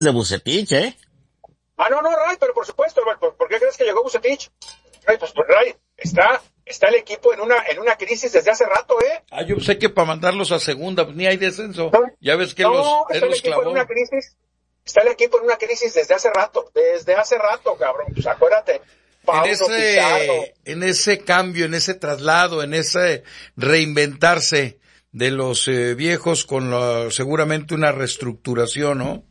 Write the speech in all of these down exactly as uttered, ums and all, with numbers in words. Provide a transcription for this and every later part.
de Vucetich, ¿eh? Ah, no, no, Ray, pero por supuesto, ¿por, ¿por qué crees que llegó Vucetich? Ray, pues, pues Ray, está, está el equipo en una, en una crisis desde hace rato, ¿eh? Ah, yo sé que para mandarlos a segunda, pues, ni hay descenso. No, ya ves que no, los, está él el los equipo clavó. en una crisis, está el equipo en una crisis desde hace rato, desde hace rato, cabrón, pues acuérdate. Pauno, En ese, Pizarro. en ese cambio, en ese traslado, en ese reinventarse de los eh, viejos con la, seguramente una reestructuración, ¿no?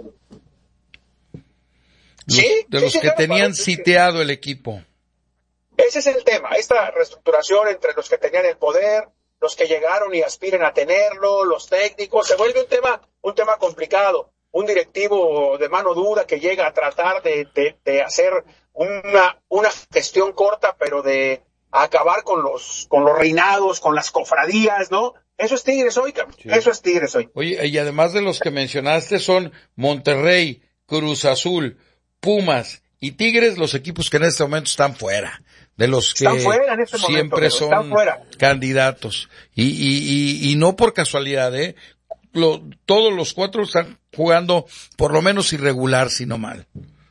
Los, Sí, de sí, los sí, que claro, tenían claro, sitiado el equipo. Ese es el tema, esta reestructuración entre los que tenían el poder, los que llegaron y aspiran a tenerlo, los técnicos, se vuelve un tema, un tema complicado. Un directivo de mano dura que llega a tratar de, de, de hacer una, una gestión corta, pero de acabar con los, con los reinados, con las cofradías, ¿no? Eso es Tigres hoy, cabrón. Sí. Eso es Tigres hoy. Oye, y además de los que mencionaste son Monterrey, Cruz Azul, Pumas y Tigres, los equipos que en este momento están fuera, de los que fuera en este siempre momento, son candidatos. Y, y, y, y no por casualidad, ¿eh? Lo, todos los cuatro están jugando por lo menos irregular, si no mal.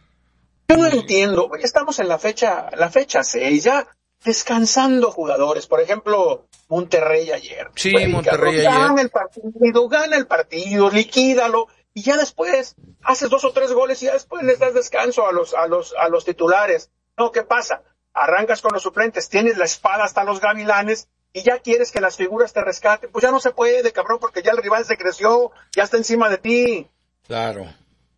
Yo no entiendo, ya estamos en la fecha, la fecha seis, ya descansando jugadores, por ejemplo, Monterrey ayer. Sí, Wey, Monterrey cabrón, ayer. Gana el partido, gana el partido, liquídalo, y ya después haces dos o tres goles y ya después les das descanso a los, a los, a los titulares. No, ¿qué pasa? Arrancas con los suplentes, tienes la espada hasta los gavilanes, y ya quieres que las figuras te rescaten, pues ya no se puede, cabrón, porque ya el rival se creció, ya está encima de ti. Claro.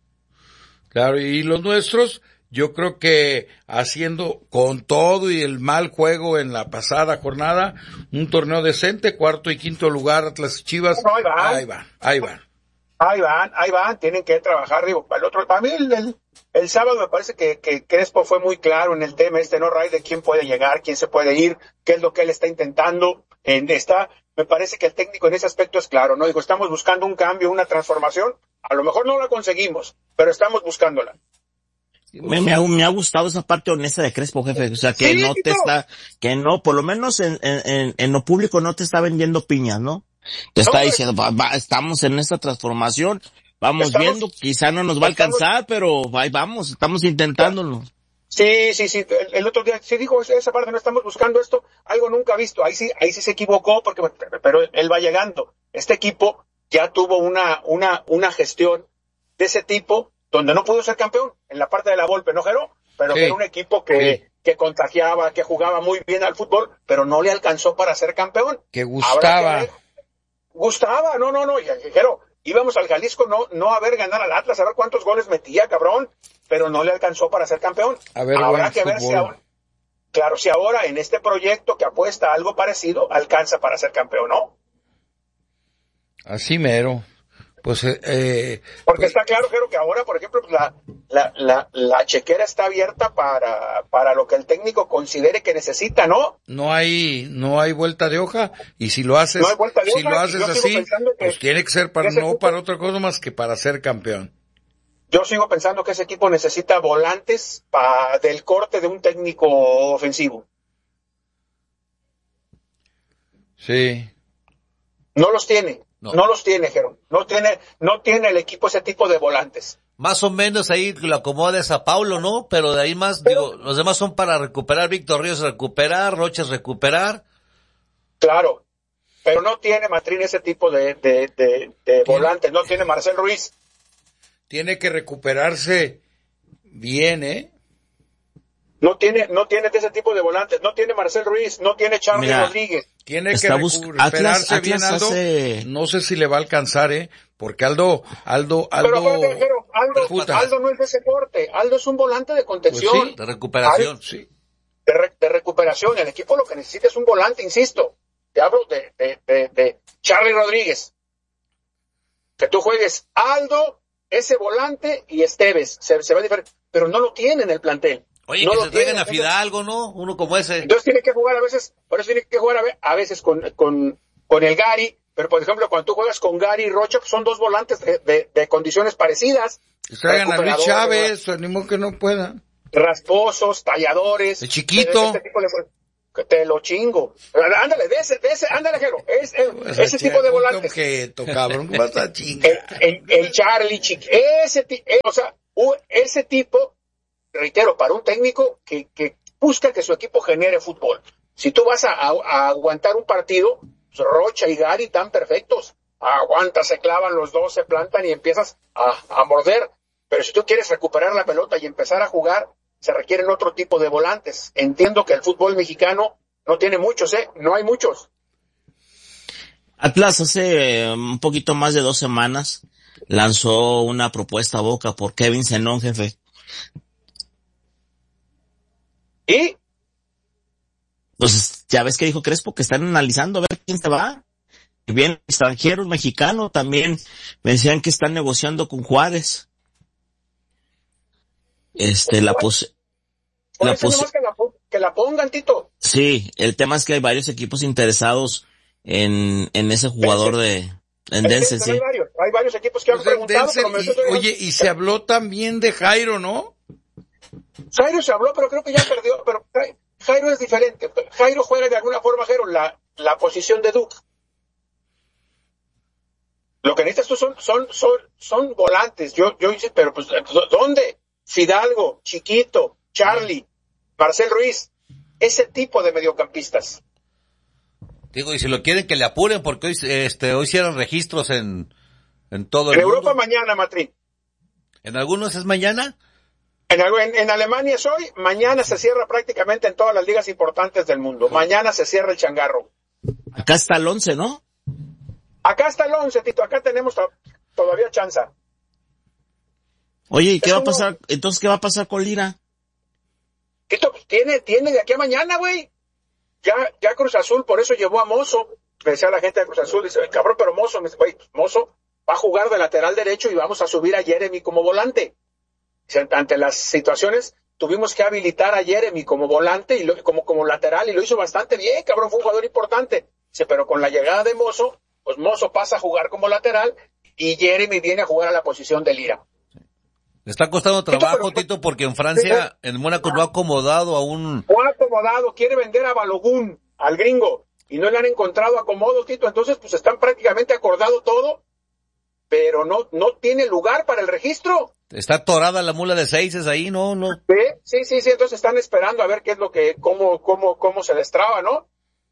Claro, y los nuestros, yo creo que haciendo con todo y el mal juego en la pasada jornada, un torneo decente, cuarto y quinto lugar, Atlas y Chivas, no, ahí van, ahí van, ahí van. Ahí van, ahí van, tienen que trabajar, digo, para el otro, para mí el, el, el sábado me parece que, que Crespo fue muy claro en el tema este, ¿no, Ray? De quién puede llegar, quién se puede ir, qué es lo que él está intentando, en esta, me parece que el técnico en ese aspecto es claro, ¿no? Digo, estamos buscando un cambio, una transformación, a lo mejor no la conseguimos, pero estamos buscándola. Me, me, ha, me ha gustado esa parte honesta de Crespo, jefe, o sea, que sí, no te no. está, que no, por lo menos en, en, en lo público no te está vendiendo piñas, ¿no? Te está no, diciendo, va, va, estamos en esta transformación, vamos estamos, viendo, quizá no nos va a alcanzar, estamos, pero ahí vamos, estamos intentándolo. Sí, sí, sí, el, el otro día sí dijo esa parte, no estamos buscando esto, algo nunca visto, ahí sí, ahí sí se equivocó, porque, pero él va llegando. Este equipo ya tuvo una, una, una gestión de ese tipo, donde no pudo ser campeón, en la parte de la Volpe, ¿no, Jero? Pero sí, que era un equipo que, sí. que contagiaba, que jugaba muy bien al fútbol, pero no le alcanzó para ser campeón. Que gustaba. Gustaba, no, no, no, Jero, íbamos al Jalisco no, no a ver ganar al Atlas, a ver cuántos goles metía, cabrón, pero no le alcanzó para ser campeón. A ver, habrá que ver si ahora, claro, si ahora en este proyecto que apuesta a algo parecido, alcanza para ser campeón, ¿no? Así mero. Pues, eh, porque pues, está claro, Jero, que ahora, por ejemplo, la, la, la, la chequera está abierta para, para lo que el técnico considere que necesita, ¿no? No hay, no hay vuelta de hoja, y si lo haces, no hay vuelta de si hoja, lo haces así, que, pues tiene que ser para, que no equipo, para otra cosa más que para ser campeón. Yo sigo pensando que ese equipo necesita volantes pa, del corte de un técnico ofensivo. Sí. No los tiene. No, no los tiene, Jero. No tiene, no tiene el equipo ese tipo de volantes. Más o menos ahí lo acomodas a Paulo, ¿no? Pero de ahí más, Pero, digo, los demás son para recuperar, Víctor Ríos recuperar, Roches recuperar. Claro. Pero no tiene Matrín ese tipo de, de, de, de volantes, no tiene Marcel Ruiz. Tiene que recuperarse bien, ¿eh? No tiene, no tiene de ese tipo de volantes, no tiene Marcel Ruiz, no tiene Charlie Mira, Rodríguez. Tiene que recuperarse bien, Aldo. Hace... No sé si le va a alcanzar, ¿eh? Porque Aldo, Aldo, Aldo... Pero acuérdate, Jero, Aldo, Aldo no es de ese corte, Aldo es un volante de contención. Pues sí, de recuperación. Aldo, sí. De, re, de recuperación, el equipo lo que necesita es un volante, insisto. Te hablo de, de, de, de Charlie Rodríguez. Que tú juegues Aldo, ese volante y Esteves, se, se va a diferir, pero no lo tiene en el plantel. Oye, no que se traigan a Fidalgo, ¿no? Uno como ese. Entonces tiene que jugar a veces, por eso tiene que jugar a, ve, a veces con, con, con el Gary, pero por ejemplo cuando tú juegas con Gary y Rocha, pues son dos volantes de, de, de condiciones parecidas. Que traigan a Luis Chávez, animo que no pueda. Rasposos, talladores. El chiquito. De, de este tipo de, que te lo chingo. Ándale, de ese, de ese, ándale, Jero, es, es, ese tipo de volantes. Objeto, cabrón, vas a chingar. El, el, el Charlie, chiqui, ese, eh, o sea, ese tipo, reitero, para un técnico que, que busca que su equipo genere fútbol. Si tú vas a, a, a aguantar un partido, pues Rocha y Gary están perfectos. Aguanta, se clavan los dos, se plantan y empiezas a, a morder. Pero si tú quieres recuperar la pelota y empezar a jugar, se requieren otro tipo de volantes. Entiendo que el fútbol mexicano no tiene muchos, ¿eh? No hay muchos. Atlas hace un poquito más de dos semanas lanzó una propuesta a Boca por Kevin Zenón, jefe. ¿Y? Pues ya ves que dijo Crespo que están analizando a ver quién se va. Y bien, extranjeros mexicanos también me decían que están negociando con Juárez. Este, la pos... La pos... que, la, que la pongan, Tito. Sí, el tema es que hay varios equipos interesados en, en ese jugador de, en Dense, sí. Hay varios, hay varios equipos que han pues preguntado. Dense, pero y, oye, y se habló también de Jairo, ¿no? Jairo se habló, pero creo que ya perdió, pero Jairo es diferente. Jairo juega de alguna forma, Jairo, la, la posición de Duke. Lo que necesitas tú son, son, son, son volantes. Yo, yo hice, pero pues, ¿dónde? Fidalgo, Chiquito, Charlie, Marcel Ruiz, ese tipo de mediocampistas. Digo, y si lo quieren que le apuren, porque hoy, este, hoy hicieron registros en, en todo el en mundo. En Europa mañana, Matrín. ¿En algunos es mañana? En, en, en Alemania es hoy, mañana se cierra prácticamente en todas las ligas importantes del mundo. Mañana se cierra el changarro. Acá está el once, ¿no? Acá está el once, Tito, acá tenemos to- todavía chance. Oye, ¿y qué va a pasar? Entonces, ¿qué va a pasar con Lira? Tito, tiene, tiene de aquí a mañana, güey. Ya, ya Cruz Azul, por eso llevó a Mozo. Me decía la gente de Cruz Azul, dice, cabrón, pero Mozo, me dice, güey, Mozo va a jugar de lateral derecho y vamos a subir a Jeremy como volante. Dice, ante las situaciones, tuvimos que habilitar a Jeremy como volante y lo, como, como lateral y lo hizo bastante bien, cabrón, fue un jugador importante. Dice, pero con la llegada de Mozo, pues Mozo pasa a jugar como lateral y Jeremy viene a jugar a la posición de Lira. Le está costando trabajo, Tito, Tito, porque en Francia, en Mónaco no ha acomodado a un... No ha acomodado, quiere vender a Balogun, al gringo, y no le han encontrado acomodo, Tito, entonces pues están prácticamente acordado todo, pero no, no tiene lugar para el registro. Está atorada la mula de seises ahí, ¿no? no. Sí, sí, sí, sí, entonces están esperando a ver qué es lo que, cómo, cómo, cómo se destraba, ¿no?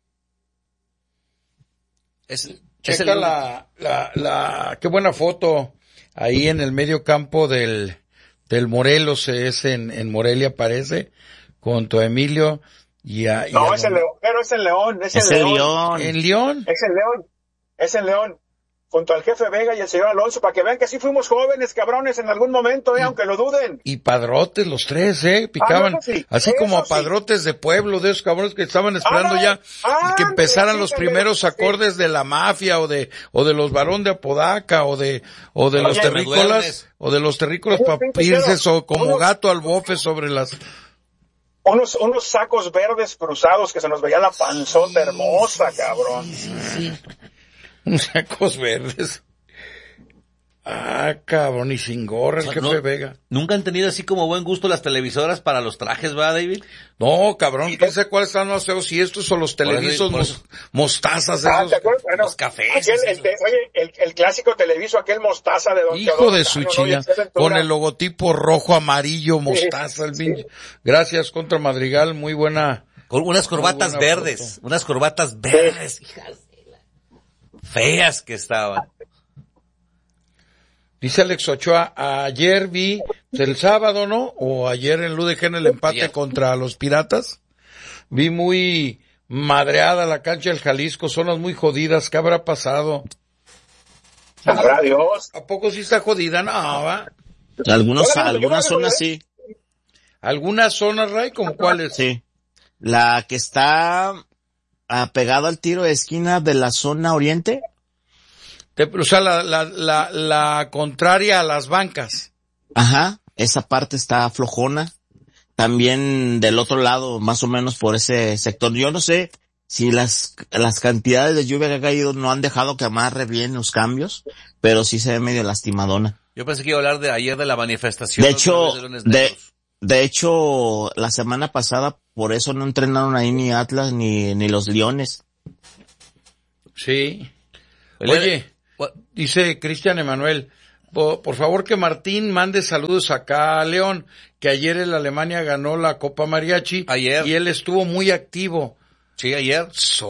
Es, Checa es el... la, la, la, qué buena foto ahí en el medio campo del, del Morelos, es en, en Morelia aparece, con tu Emilio y a... Y no, a es el León, pero es el León, es, es el el León. León. ¿En León? Es el León, es el León. Junto al jefe Vega y el señor Alonso, para que vean que sí fuimos jóvenes, cabrones, en algún momento, eh, y, aunque lo duden. Y padrotes los tres, eh, picaban, ah, no, sí. así eso como a padrotes sí. de pueblo, de esos cabrones que estaban esperando ah, ya ah, que empezaran sí, los primeros sí. acordes de la mafia, o de, o de los Barón de Apodaca, o de, o de Oye, los terrícolas, o de los terrícolas para irse so, como unos, gato al bofe sobre las... Unos, unos sacos verdes cruzados que se nos veía la panzota sí, hermosa, sí, cabrón. Sí, sí. Unos sacos verdes. Ah, cabrón, y sin gorra el o sea, jefe no, Vega. ¿Nunca han tenido así como buen gusto las televisoras para los trajes, va, David? No, cabrón, quién sabe cuáles están los feos, si estos son los televisos mos, mostazas, ah, esos, bueno, los cafés. Aquel, el, oye, el, el clásico televiso, aquel mostaza de Don Hijo Teodoro, de su chilla, con el logotipo rojo, amarillo, mostaza, sí, el sí. Gracias, Contra Madrigal, muy buena. Con unas corbatas verdes, foto. unas corbatas verdes, sí. hijas. Feas que estaban. Dice Alex Ochoa, ayer vi, el sábado, ¿no? O ayer en el U D G en el empate yeah. contra los Piratas. Vi muy madreada la cancha del Jalisco, zonas muy jodidas. ¿Qué habrá pasado? Sabrá Dios. ¿A poco sí está jodida? No, ¿va? Algunos, algunas zonas sí. ¿Algunas zonas, Ray? ¿Como cuáles? Sí. La que está... pegado al tiro de esquina de la zona oriente. Te, o sea, la, la, la, la contraria a las bancas. Ajá, esa parte está flojona. También del otro lado, más o menos por ese sector. Yo no sé si las, las cantidades de lluvia que ha caído no han dejado que amarre bien los cambios, pero sí se ve medio lastimadona. Yo pensé que iba a hablar de ayer de la manifestación. De hecho, de, de hecho, la semana pasada, por eso no entrenaron ahí ni Atlas ni, ni los Leones. Sí. Oye, dice Cristian Emanuel, por, por favor que Martín mande saludos acá a León, que ayer el Alemania ganó la Copa Mariachi. Ayer. Y él estuvo muy activo. Sí, ayer.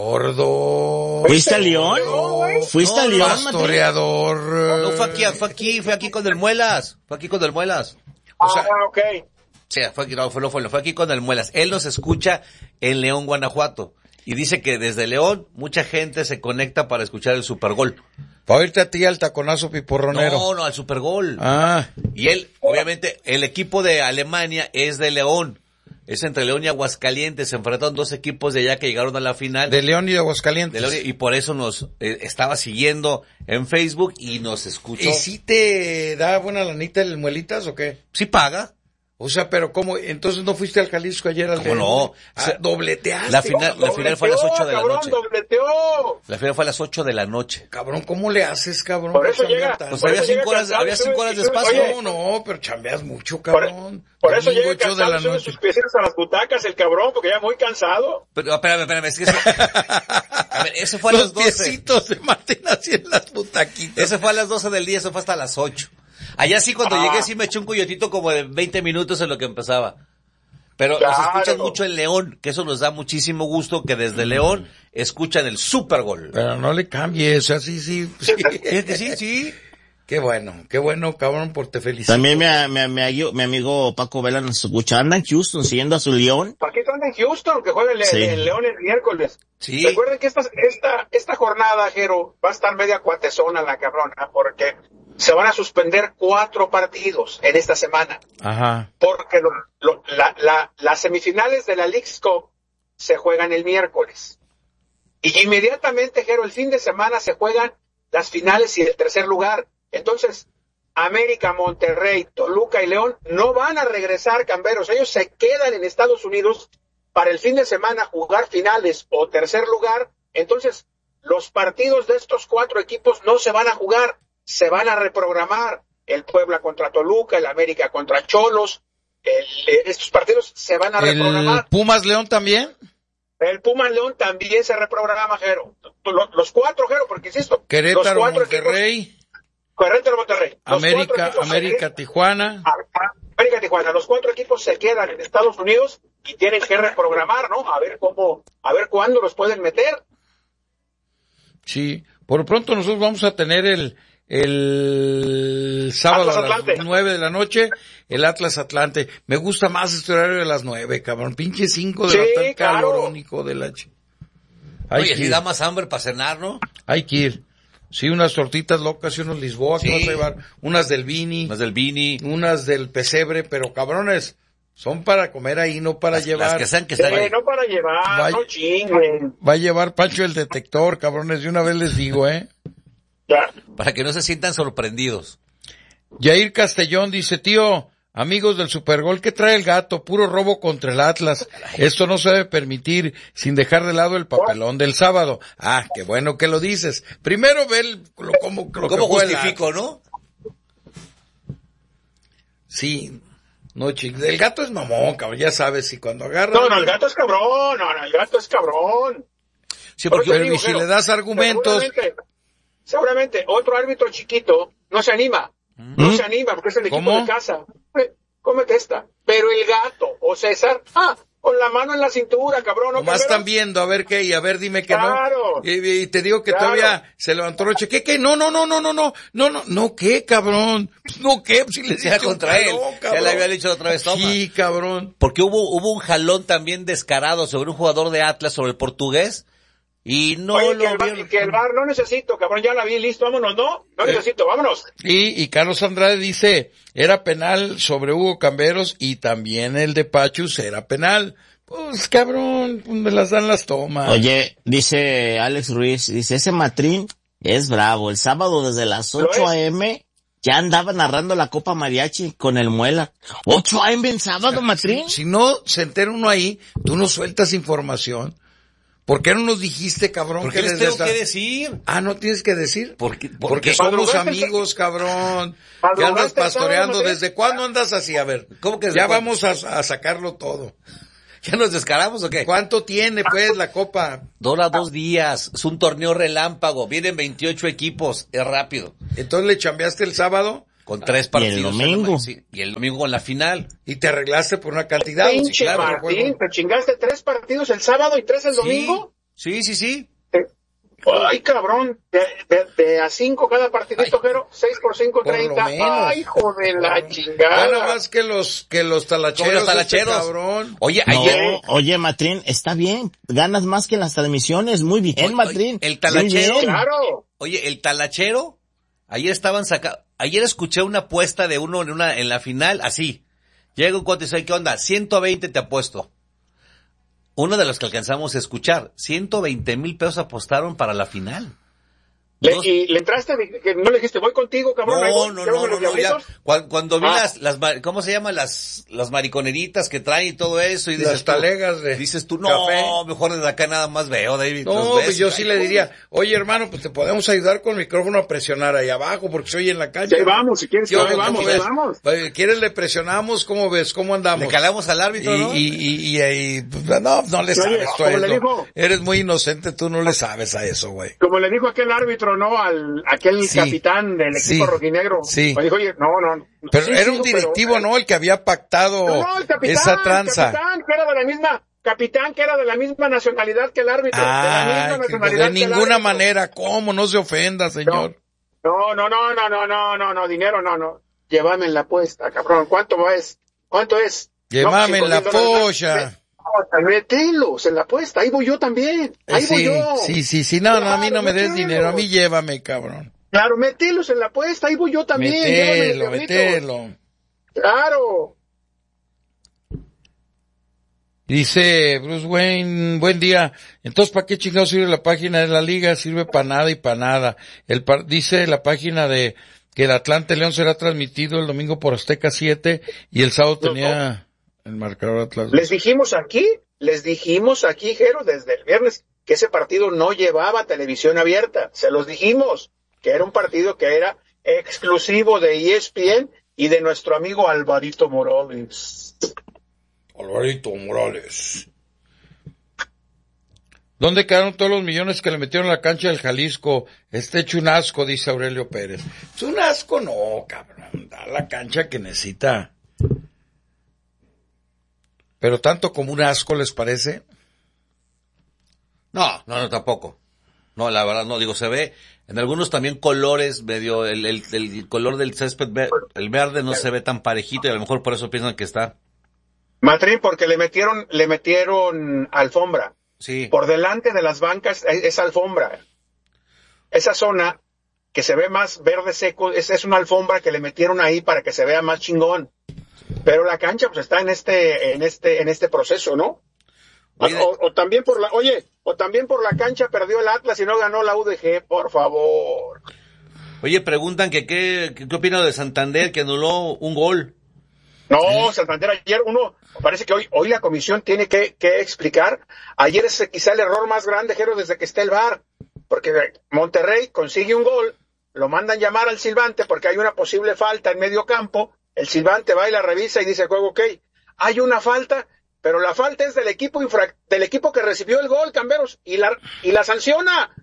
Sordo. ¿Fuiste a León? ¿Fuiste no, a León, pastoreador. No, no, fue aquí, fue aquí, fue aquí con el Muelas. Fue aquí con el Muelas. O sea, ah, ok. Sí, fue aquí, no, fue, fue, fue aquí con el Muelas. Él nos escucha en León, Guanajuato. Y dice que desde León mucha gente se conecta para escuchar el Supergol. Para irte a ti al taconazo piporronero. No, no, al Supergol. Ah. Y él, obviamente, el equipo de Alemania es de León. Es entre León y Aguascalientes. Se enfrentaron dos equipos de allá que llegaron a la final. De León y de Aguascalientes. De León, y por eso nos eh, estaba siguiendo en Facebook y nos escuchó. ¿Y si te da buena lanita el Muelitas o qué? Sí paga. O sea, pero ¿cómo? Entonces no fuiste al Jalisco ayer al ¿Cómo no? Ah, o sea, dobleteaste. La final, la final fue a las ocho de la cabrón, noche. Dobleteó. La final fue a las ocho de la noche. Cabrón, ¿cómo le haces, cabrón? Por eso llega. Tan... Pues había cinco horas, había cinco horas de espacio. No, no, pero chambeas mucho, cabrón. Por, por eso Domingo, llega ocho de la cansado, noche. sus piecitos a las butacas el cabrón, porque ya muy cansado. Pero, espérame, espérame, es que eso... A ver, eso fue a Los las doce. piecitos de Martín así en las butaquitas. Eso fue a las doce del día, eso fue hasta las ocho. Allá sí, cuando ah. llegué sí me eché un cuyotito como de veinte minutos en lo que empezaba. Pero claro. Nos escuchan mucho en León, que eso nos da muchísimo gusto, que desde León escuchan el Supergol. Pero no le cambies, así sí. Sí, sí, sí, sí. Qué bueno, qué bueno, cabrón, por te felicito. También mi, mi, mi, mi amigo Paco Vela nos escucha. Anda en Houston siguiendo a su León. Paquito anda en Houston, que juega el, sí. el León el miércoles. Sí. Recuerden que esta, esta, esta jornada, Jero, va a estar media cuatezona la cabrona, porque se van a suspender cuatro partidos en esta semana. Ajá. Porque lo, lo, la, la, las semifinales de la Leagues Cup se juegan el miércoles. Y inmediatamente, Jero, el fin de semana se juegan las finales y el tercer lugar. Entonces, América, Monterrey, Toluca y León no van a regresar, camberos. Ellos se quedan en Estados Unidos para el fin de semana jugar finales o tercer lugar. Entonces, los partidos de estos cuatro equipos no se van a jugar, se van a reprogramar. El Puebla contra Toluca, el América contra Cholos. El, estos partidos se van a ¿El reprogramar. ¿El Pumas León también? El Pumas León también se reprograma, Jero. Los, los cuatro, Jero, porque insisto. Querétaro, los cuatro Monterrey. Equipos, Querétaro, Monterrey. América, América, Tijuana. América, Tijuana. Los cuatro equipos se quedan en Estados Unidos y tienen que reprogramar, ¿no? A ver cómo, a ver cuándo los pueden meter. Sí. Por lo pronto nosotros vamos a tener el, el sábado Atlas a las Atlante. nueve de la noche, el Atlas Atlante. Me gusta más este horario de las nueve, cabrón. Pinche cinco de Sí, la tarde, claro. calorónico de la ch... Hay Oye, que si ir. da más hambre para cenar, ¿no? Hay que ir. Sí, unas tortitas locas y unos Lisboa que Sí. vas a llevar, unas del Vini, Más del Vini. unas del Pesebre, pero cabrones, son para comer ahí, no para Las, llevar. las que sean que Sí, están ahí. no para llevar, Vaya. no chinguen. Va a llevar Pancho el detector, cabrones, de una vez les digo, ¿eh? Ya. Para que no se sientan sorprendidos. Jair Castellón dice, tío, amigos del Supergol, ¿qué trae el gato? Puro robo contra el Atlas. Esto no se debe permitir sin dejar de lado el papelón del sábado. Ah, qué bueno que lo dices. Primero ve el, lo, cómo, lo que ¿Cómo fue el justifico, Atlas. no? Sí, no, chicos, el gato es mamón, cabrón, ya sabes, y cuando agarra... No, no, el gato es cabrón, no, no, el gato es cabrón. Sí, Por porque eso Pero digo, y si Jero, le das argumentos... Seguramente, seguramente otro árbitro chiquito no se anima. No ¿Mm? se anima porque es el equipo ¿Cómo? de casa. Eh, Cómete esta. Pero el gato o César, ah, con la mano en la cintura, cabrón. ¿No, Nomás Cabrera? están viendo, a ver qué, y a ver, dime que Claro. no. Y, y te digo que Claro. todavía se levantó Roche. ¿Qué, qué? No, no, no, no, no, no, no, no, no, ¿qué, cabrón? No, ¿qué? Si le sea diste un contra él. jalón, Ya cabrón. le había dicho otra vez, toma. Sí, cabrón. Porque hubo, hubo un jalón también descarado sobre un jugador de Atlas, sobre el portugués, y no Oye, que lo el, bar, vieron. que el bar no necesito, cabrón, ya la vi, listo, vámonos, no, no Eh. necesito, vámonos. Y, y Carlos Andrade dice, era penal sobre Hugo Camberos y también el de Pachus era penal. Pues, cabrón, me las dan las tomas. Oye, dice Alex Ruiz, dice, ese Matrín es bravo. El sábado desde las Lo ocho es. a eme ya andaba narrando la Copa Mariachi con el Muela. ¿ocho a eme en sábado, Matrín? Si no se entera uno ahí, tú no sueltas información. ¿Por qué no nos dijiste, cabrón? ¿Por qué les tengo que decir? Ah, ¿no tienes que decir? Porque, porque, porque somos amigos, cabrón. ¿Qué andas pastoreando? ¿Desde cuándo andas así? A ver, ¿cómo que ya cuándo? vamos a, a sacarlo todo. ¿Ya nos descaramos o qué? ¿Cuánto tiene, pues, la copa? Dura dos días. Es un torneo relámpago. Vienen veintiocho equipos. Es rápido. ¿Entonces le chambeaste el sábado? Con tres partidos. Y el domingo. Sí, y el domingo en la final. ¿Y te arreglaste por una cantidad? Pinche Sí, claro, Martín, ¿te chingaste tres partidos el sábado y tres el domingo? Sí, sí, sí. Ay, cabrón, de, de, de a cinco cada partidito, pero seis por cinco, treinta. Ay, hijo de la chingada. Gana más que los, que los talacheros. Como los talacheros. Este cabrón. Oye, No, ayer. oye, Matrín, está bien. Ganas más que en las transmisiones. Muy bien, Oye, Matrín. el talachero. Muy bien. Claro. Oye, el talachero. Ayer estaban sacando. Ayer escuché una apuesta de uno en una, en la final, así. Llega un cuate y dice, ¿qué onda? ciento veinte te apuesto. Uno de los que alcanzamos a escuchar, ciento veinte mil pesos apostaron para la final. Le, Dos... y le entraste, que no le dijiste, voy contigo, cabrón. No, voy, no, no, no, no, ya. Cuando, cuando vi ah. las, las, ¿cómo se llaman? Las, las mariconeritas que traen y todo eso. Y dices las talegas tú, de dices tú, no, café. mejor desde acá nada más veo, David. No, pues yo sí le diría, oye hermano, pues te podemos ayudar con el micrófono a presionar ahí abajo, porque se oye en la cancha. Ya vamos, si quieres, Yo, ahí vamos, ahí vamos. ¿Quieres le presionamos? ¿Cómo ves? ¿Cómo andamos? Le calamos al árbitro, y, ¿no? Y, y, y, y, y pues, no, no le sabes tú a eso. Dijo, eres muy inocente, tú no le sabes a eso, güey. Como le dijo aquel árbitro, ¿no? Al, aquel sí, capitán del equipo sí, rojinegro. Sí. Me dijo, oye, no, no. Pero sí, era sí, un directivo, pero, ¿no? El que había pactado no, el capitán, esa tranza. Capitán, que era de la misma, capitán, que era de la misma nacionalidad que el árbitro. Ah, de la misma nacionalidad de ninguna manera, ¿cómo? No se ofenda, señor. No, no, no, no, no, no, no, no, dinero, no, no. Llévame en la apuesta, cabrón. ¿Cuánto es? ¿Cuánto es? Llévame no, en la polla. Mételos en la apuesta, ahí voy yo también, ahí sí, voy yo. Sí, sí, sí, no, claro, no, a mí no me des dinero, a mí llévame, cabrón. Claro, mételos en la apuesta, ahí voy yo también. Mételo, mételo. Claro. Dice Bruce Wayne, buen día. Entonces, ¿para qué chingados sirve la página de la liga? Sirve para nada y para nada. El par, dice la página de que el Atlante León será transmitido el domingo por Azteca siete y el sábado tenía... No, no. El marcador Atlas. Les dijimos aquí, les dijimos aquí, Jero, desde el viernes, que ese partido no llevaba televisión abierta. Se los dijimos, que era un partido que era exclusivo de E S P N y de nuestro amigo Alvarito Morales. Alvarito Morales. ¿Dónde quedaron todos los millones que le metieron a la cancha del Jalisco? Está hecho un asco, dice Aurelio Pérez. Es un asco, no, cabrón. Da la cancha que necesita. ¿Pero tanto como un asco les parece? No, no, no, tampoco. No, la verdad no, digo, se ve en algunos también colores, medio, el, el, el color del césped, el verde no se ve tan parejito y a lo mejor por eso piensan que está. Matrín, porque le metieron, le metieron alfombra. Sí. Por delante de las bancas es alfombra. Esa zona que se ve más verde seco, es, es una alfombra que le metieron ahí para que se vea más chingón. Pero la cancha pues está en este, en este, en este proceso, ¿no? O, o, o también por la, oye, o también por la cancha perdió el Atlas y no ganó la U D G, por favor. Oye, preguntan que qué, qué opina de Santander que anuló un gol. No, ¿sí? Santander ayer uno, parece que hoy, hoy la comisión tiene que, que explicar. Ayer es quizá el error más grande, Jero, desde que está el V A R. Porque Monterrey consigue un gol, lo mandan llamar al silbante porque hay una posible falta en medio campo. El silbante va y la revisa y dice, ok, hay una falta, pero la falta es del equipo infra- del equipo que recibió el gol, Camberos, y la, y la sanciona.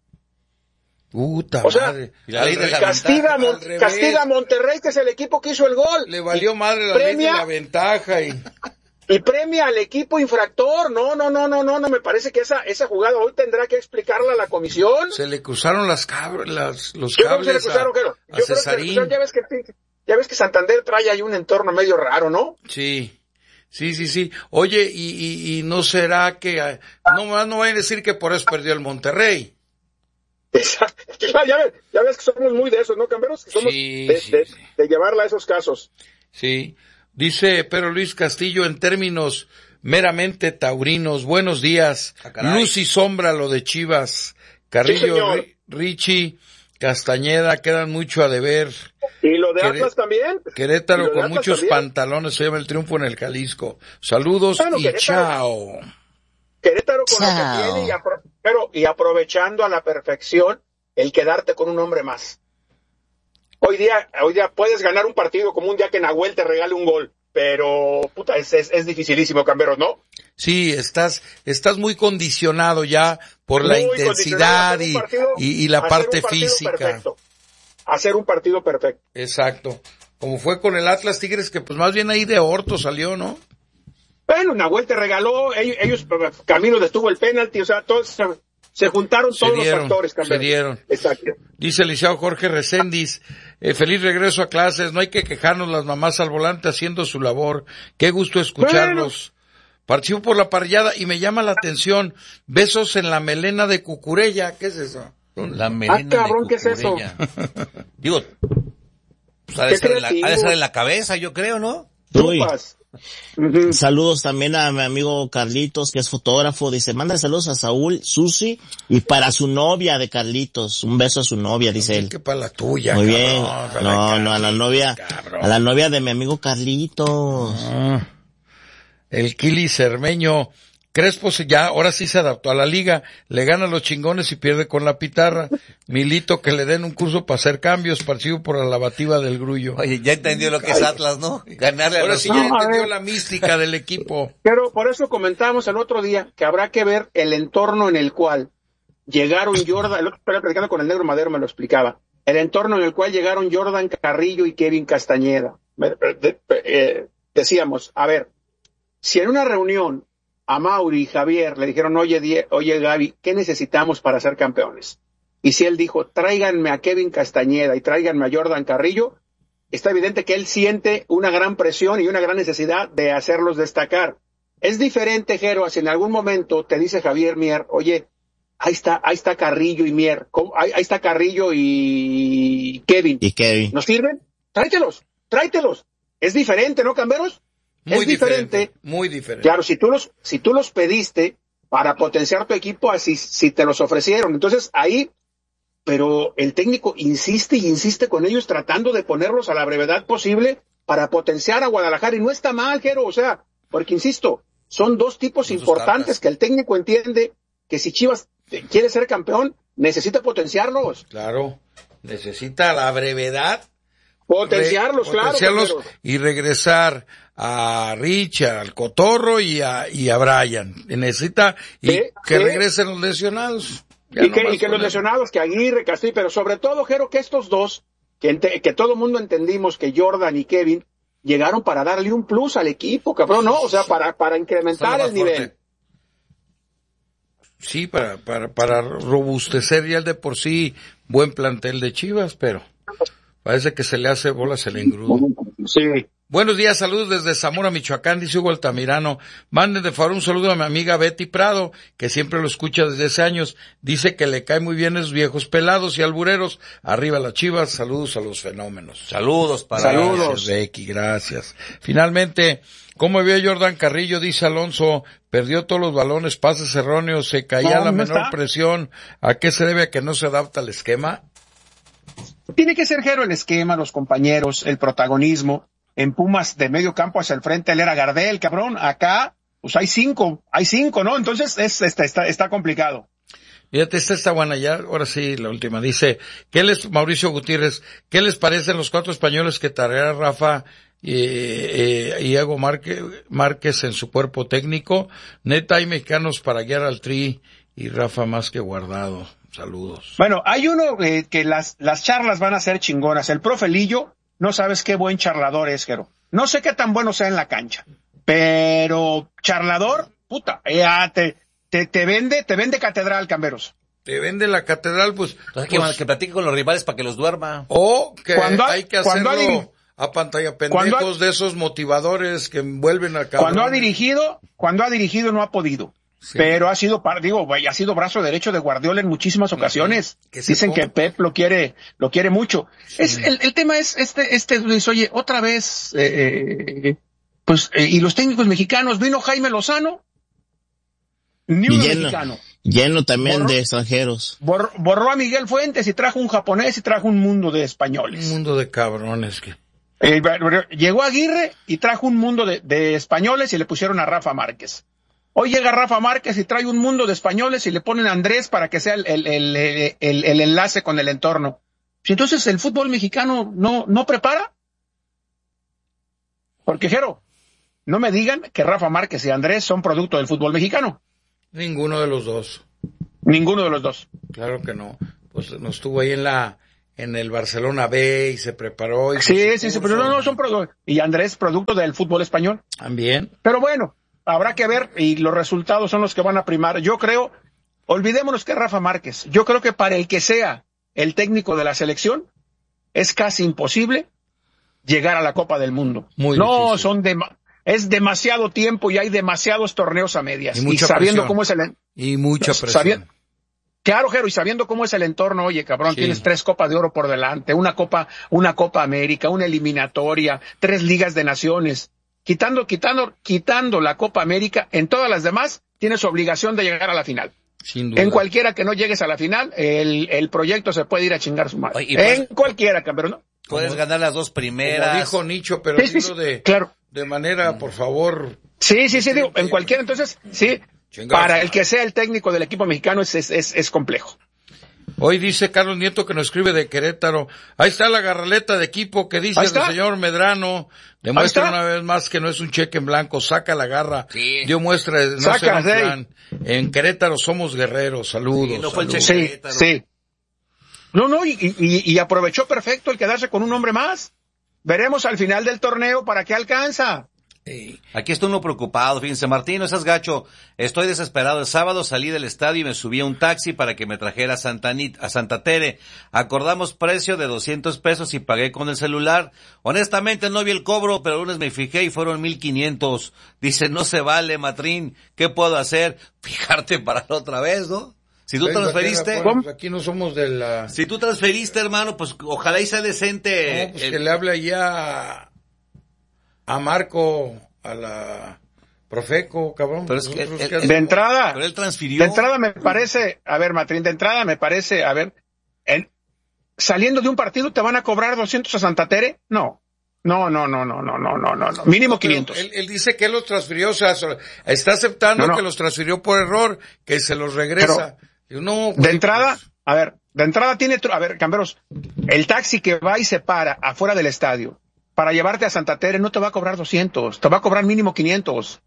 Puta o sea, madre. La ley de la castiga, Mon- castiga a Monterrey, que es el equipo que hizo el gol. Le valió madre la premia, ley de la ventaja y... y premia al equipo infractor. No, no, no, no, no, no, me parece que esa, esa jugada hoy tendrá que explicarla a la comisión. Se le cruzaron las cabras, las, los Yo cables creo que se le cruzaron, a, Yo a creo Cesarín. Que ya ves que Ya ves que Santander trae ahí un entorno medio raro, ¿no? Sí, sí, sí, sí. Oye, y, y, y no será que, no, no vayan a decir que por eso perdió el Monterrey. ya, ya, ves, ya ves que somos muy de esos, ¿no, Camberos? Que somos sí, de, sí, de, sí. de llevarla a esos casos. Sí. Dice Pedro Luis Castillo, en términos meramente taurinos, buenos días. Ah, luz y sombra lo de Chivas. Carrillo, sí, Ri- Richie, Castañeda, quedan mucho a deber. ¿Y lo de Quere- Atlas también? Querétaro con Atlas muchos también? pantalones se lleva el triunfo en el Jalisco. Saludos Bueno, y Querétaro. chao. Querétaro con Chao. lo que tiene y, apro pero, y aprovechando a la perfección el quedarte con un hombre más. Hoy día, hoy día puedes ganar un partido como un día que Nahuel te regale un gol, pero puta, es, es, es dificilísimo, Camberos, ¿no? Sí, estás, estás muy condicionado ya por la Muy intensidad y, partido, y, y la parte física. Perfecto. Hacer un partido perfecto. Exacto. Como fue con el Atlas Tigres, que pues más bien ahí de orto salió, ¿no? Bueno, Nahuel te regaló, ellos, ellos camino detuvo el penalti, o sea, todos se, se juntaron Se todos dieron, los factores, se dieron. Exacto. Dice el licenciado Jorge Reséndiz, eh, feliz regreso a clases, no hay que quejarnos las mamás al volante haciendo su labor, qué gusto escucharlos. Bueno. Participo por la parrillada y me llama la atención, besos en la melena de Cucurella, ¿qué es eso? La melena ah, cabrón, de Cucurella. ¿qué es eso? Digo, pues ha de estar en la, ha de estar en la cabeza, yo creo, ¿no? Uy. Uh-huh. Saludos también a mi amigo Carlitos, que es fotógrafo. Dice, manda saludos a Saúl, Susi, y para su novia de Carlitos. Un beso a su novia, dice él. Que para la tuya, muy cabrón, bien. No, la no, a la novia, cabrón. A la novia de mi amigo Carlitos. Ah, el Kili Cermeño. Crespo se ya, ahora sí se adaptó a la liga, le gana a los chingones y pierde con la pitarra. Milito que le den un curso para hacer cambios, partido por la lavativa del Grullo. Oye, ya entendió lo que es Atlas, ¿no? Ganarle ahora a los... sí ya no, entendió la mística del equipo. Pero por eso comentábamos el otro día que habrá que ver el entorno en el cual llegaron Jordan, el otro día platicando con el Negro Madero me lo explicaba, el entorno en el cual llegaron Jordan Carrillo y Kevin Castañeda. Decíamos, a ver, si en una reunión a Mauri y Javier le dijeron, oye, Die, oye Gaby, ¿qué necesitamos para ser campeones? Y si él dijo, tráiganme a Kevin Castañeda y tráiganme a Jordan Carrillo, está evidente que él siente una gran presión y una gran necesidad de hacerlos destacar. Es diferente, Jero, si en algún momento te dice Javier Mier, oye, ahí está, ahí está Carrillo y Mier, ahí, ahí está Carrillo y Kevin. ¿Y Kevin? ¿Nos sirven? Tráetelos, tráetelos. Es diferente, ¿no, Camberos? Muy es diferente, diferente, muy diferente. Claro, si tú los, si tú los pediste para potenciar tu equipo, así, si te los ofrecieron, entonces ahí, pero el técnico insiste y insiste con ellos tratando de ponerlos a la brevedad posible para potenciar a Guadalajara, y no está mal, Jero, o sea, porque insisto, son dos tipos Dos importantes cartas. que el técnico entiende que si Chivas quiere ser campeón, necesita potenciarlos. Claro, necesita la brevedad. Potenciarlos, Re, claro. Potenciarlos Pero... y regresar a Rich, al Cotorro y a, y a Brian. Necesita y ¿Sí? que ¿Sí? regresen los lesionados. Ya y, que, y que los lesionados, que Aguirre, Castillo, pero sobre todo, Jero, que estos dos, que, ente, que todo el mundo entendimos que Jordan y Kevin llegaron para darle un plus al equipo, cabrón, ¿no? O sea, para, para incrementar el nivel. Fuerte. Sí, para, para, para robustecer ya el de por sí buen plantel de Chivas, pero parece que se le hace bolas el engrudo. Sí. Buenos días, saludos desde Zamora, Michoacán, dice Hugo Altamirano. Manden de favor un saludo a mi amiga Betty Prado, que siempre lo escucha desde hace años. Dice que le cae muy bien esos viejos pelados y albureros. Arriba las Chivas, saludos a los fenómenos. Saludos para Saludos. Gracias, Becky, gracias. Finalmente, ¿cómo vio Jordan Carrillo? Dice Alonso, perdió todos los balones, pases erróneos, se caía no, la no menor está. presión. ¿A qué se debe a que no se adapta al esquema? Tiene que ser, Jero, el esquema, los compañeros, el protagonismo. En Pumas de medio campo hacia el frente, él era Gardel, cabrón. Acá, pues hay cinco, hay cinco, ¿no? Entonces, es, está, está, está complicado. Fíjate, esta está buena ya, ahora sí, la última. Dice, ¿qué les, Mauricio Gutiérrez, qué les parecen los cuatro españoles que tarea Rafa y eh, eh, Iago Márquez, Márquez en su cuerpo técnico? Neta, hay mexicanos para guiar al Tri y Rafa más que Guardado. Saludos. Bueno, hay uno eh, que las, las charlas van a ser chingonas. El profe Lillo, no sabes qué buen charlador es, Jero. No sé qué tan bueno sea en la cancha, pero charlador, puta, ya te, te, te vende, te vende catedral, Camberos. Te vende la catedral, pues. Entonces, pues que, que platique con los rivales para que los duerma. O que cuando ha, hay que hacerlo ha, a pantalla pendejos ha, de esos motivadores que vuelven a cabrón. Cuando ha dirigido, cuando ha dirigido no ha podido. Sí. Pero ha sido, digo, ha sido brazo derecho de Guardiola en muchísimas ocasiones. Uh-huh. Dicen que Pep lo quiere, lo quiere mucho. Sí. Es, el, el tema es, este, este, dice, oye, otra vez, eh, pues, eh, y los técnicos mexicanos, vino Jaime Lozano, ni un mexicano. Lleno también borró, de extranjeros. Borró, borró a Miguel Fuentes y trajo un japonés y trajo un mundo de españoles. Un mundo de cabrones que. Eh, llegó Aguirre y trajo un mundo de, de españoles y le pusieron a Rafa Márquez. Hoy llega Rafa Márquez y trae un mundo de españoles y le ponen a Andrés para que sea el, el, el, el, el enlace con el entorno. Si entonces el fútbol mexicano no, no prepara. Porque, Jero, no me digan que Rafa Márquez y Andrés son producto del fútbol mexicano. Ninguno de los dos. Ninguno de los dos. Claro que no. Pues no estuvo ahí en la, en el Barcelona B y se preparó. Y sí, sí, sí, pero no, no son producto. Y Andrés, producto del fútbol español. También. Pero bueno, habrá que ver y los resultados son los que van a primar. Yo creo, olvidémonos que Rafa Márquez, yo creo que para el que sea el técnico de la selección, es casi imposible llegar a la Copa del Mundo. Muy no, difícil. son de, es demasiado tiempo y hay demasiados torneos a medias. Y, mucha y sabiendo presión. cómo es el... Y mucha presión. Sabiendo, claro, Jero, y sabiendo cómo es el entorno, oye, cabrón, Sí. tienes tres Copas de Oro por delante, una Copa, una Copa América, una eliminatoria, tres Ligas de Naciones. Quitando, quitando, quitando la Copa América, en todas las demás, tienes obligación de llegar a la final. Sin duda. En cualquiera que no llegues a la final, el, el proyecto se puede ir a chingar su madre. Oye, y pues- en cualquiera, pero no. Puedes ganar las dos primeras. Como dijo Nicho, pero Sí, sí, dilo sí, de, claro. de manera, por favor. Sí, sí, sí, digo, en cualquiera, entonces, sí, Chingar para su el que sea el técnico del equipo mexicano es, es, es, es complejo. Hoy dice Carlos Nieto que nos escribe de Querétaro. Ahí está la garraleta de equipo que dice Ahí el está. señor Medrano. Demuestra Ahí está. una vez más que no es un cheque en blanco. Saca la garra. Sí. Dio muestra de no Saca, ser un sí. plan. En Querétaro somos guerreros. Saludos. Sí, no fue el saludos. cheque. Sí, Querétaro. sí. No, no, y, y, y aprovechó perfecto el quedarse con un hombre más. Veremos al final del torneo para qué alcanza. Sí. Aquí estoy uno preocupado, fíjense, Martín, no seas gacho, estoy desesperado. El sábado salí del estadio y me subí a un taxi para que me trajera a Santa, Anit- a Santa Tere. Acordamos precio de doscientos pesos y pagué con el celular. Honestamente no vi el cobro, pero el lunes me fijé y fueron mil quinientos. Dice, no se vale, Matrín, ¿qué puedo hacer? Fijarte para la otra vez, ¿no? Si tú Venga, transferiste, venga, pues, aquí no somos de la... si tú transferiste, hermano, pues ojalá y sea decente. No, pues el- que le hable allá a, a Marco, a la Profeco, cabrón. Pero es que- Nosotros, el- ¿qué el- hacemos? De entrada, Pero él transfirió. de entrada me parece, a ver, Matrín, de entrada me parece, a ver, en, saliendo de un partido te van a cobrar doscientos a Santa Tere? No. No, no, no, no, no, no, no, no, no. Mínimo No, pero quinientos. Él, él dice que él los transfirió, o sea, so- está aceptando No, no. que los transfirió por error, que se los regresa. Digo, no, De güey, entrada, pues, a ver, de entrada tiene, tru- a ver, Camberos, el taxi que va y se para afuera del estadio para llevarte a Santa Tere no te va a cobrar doscientos, te va a cobrar mínimo quinientos.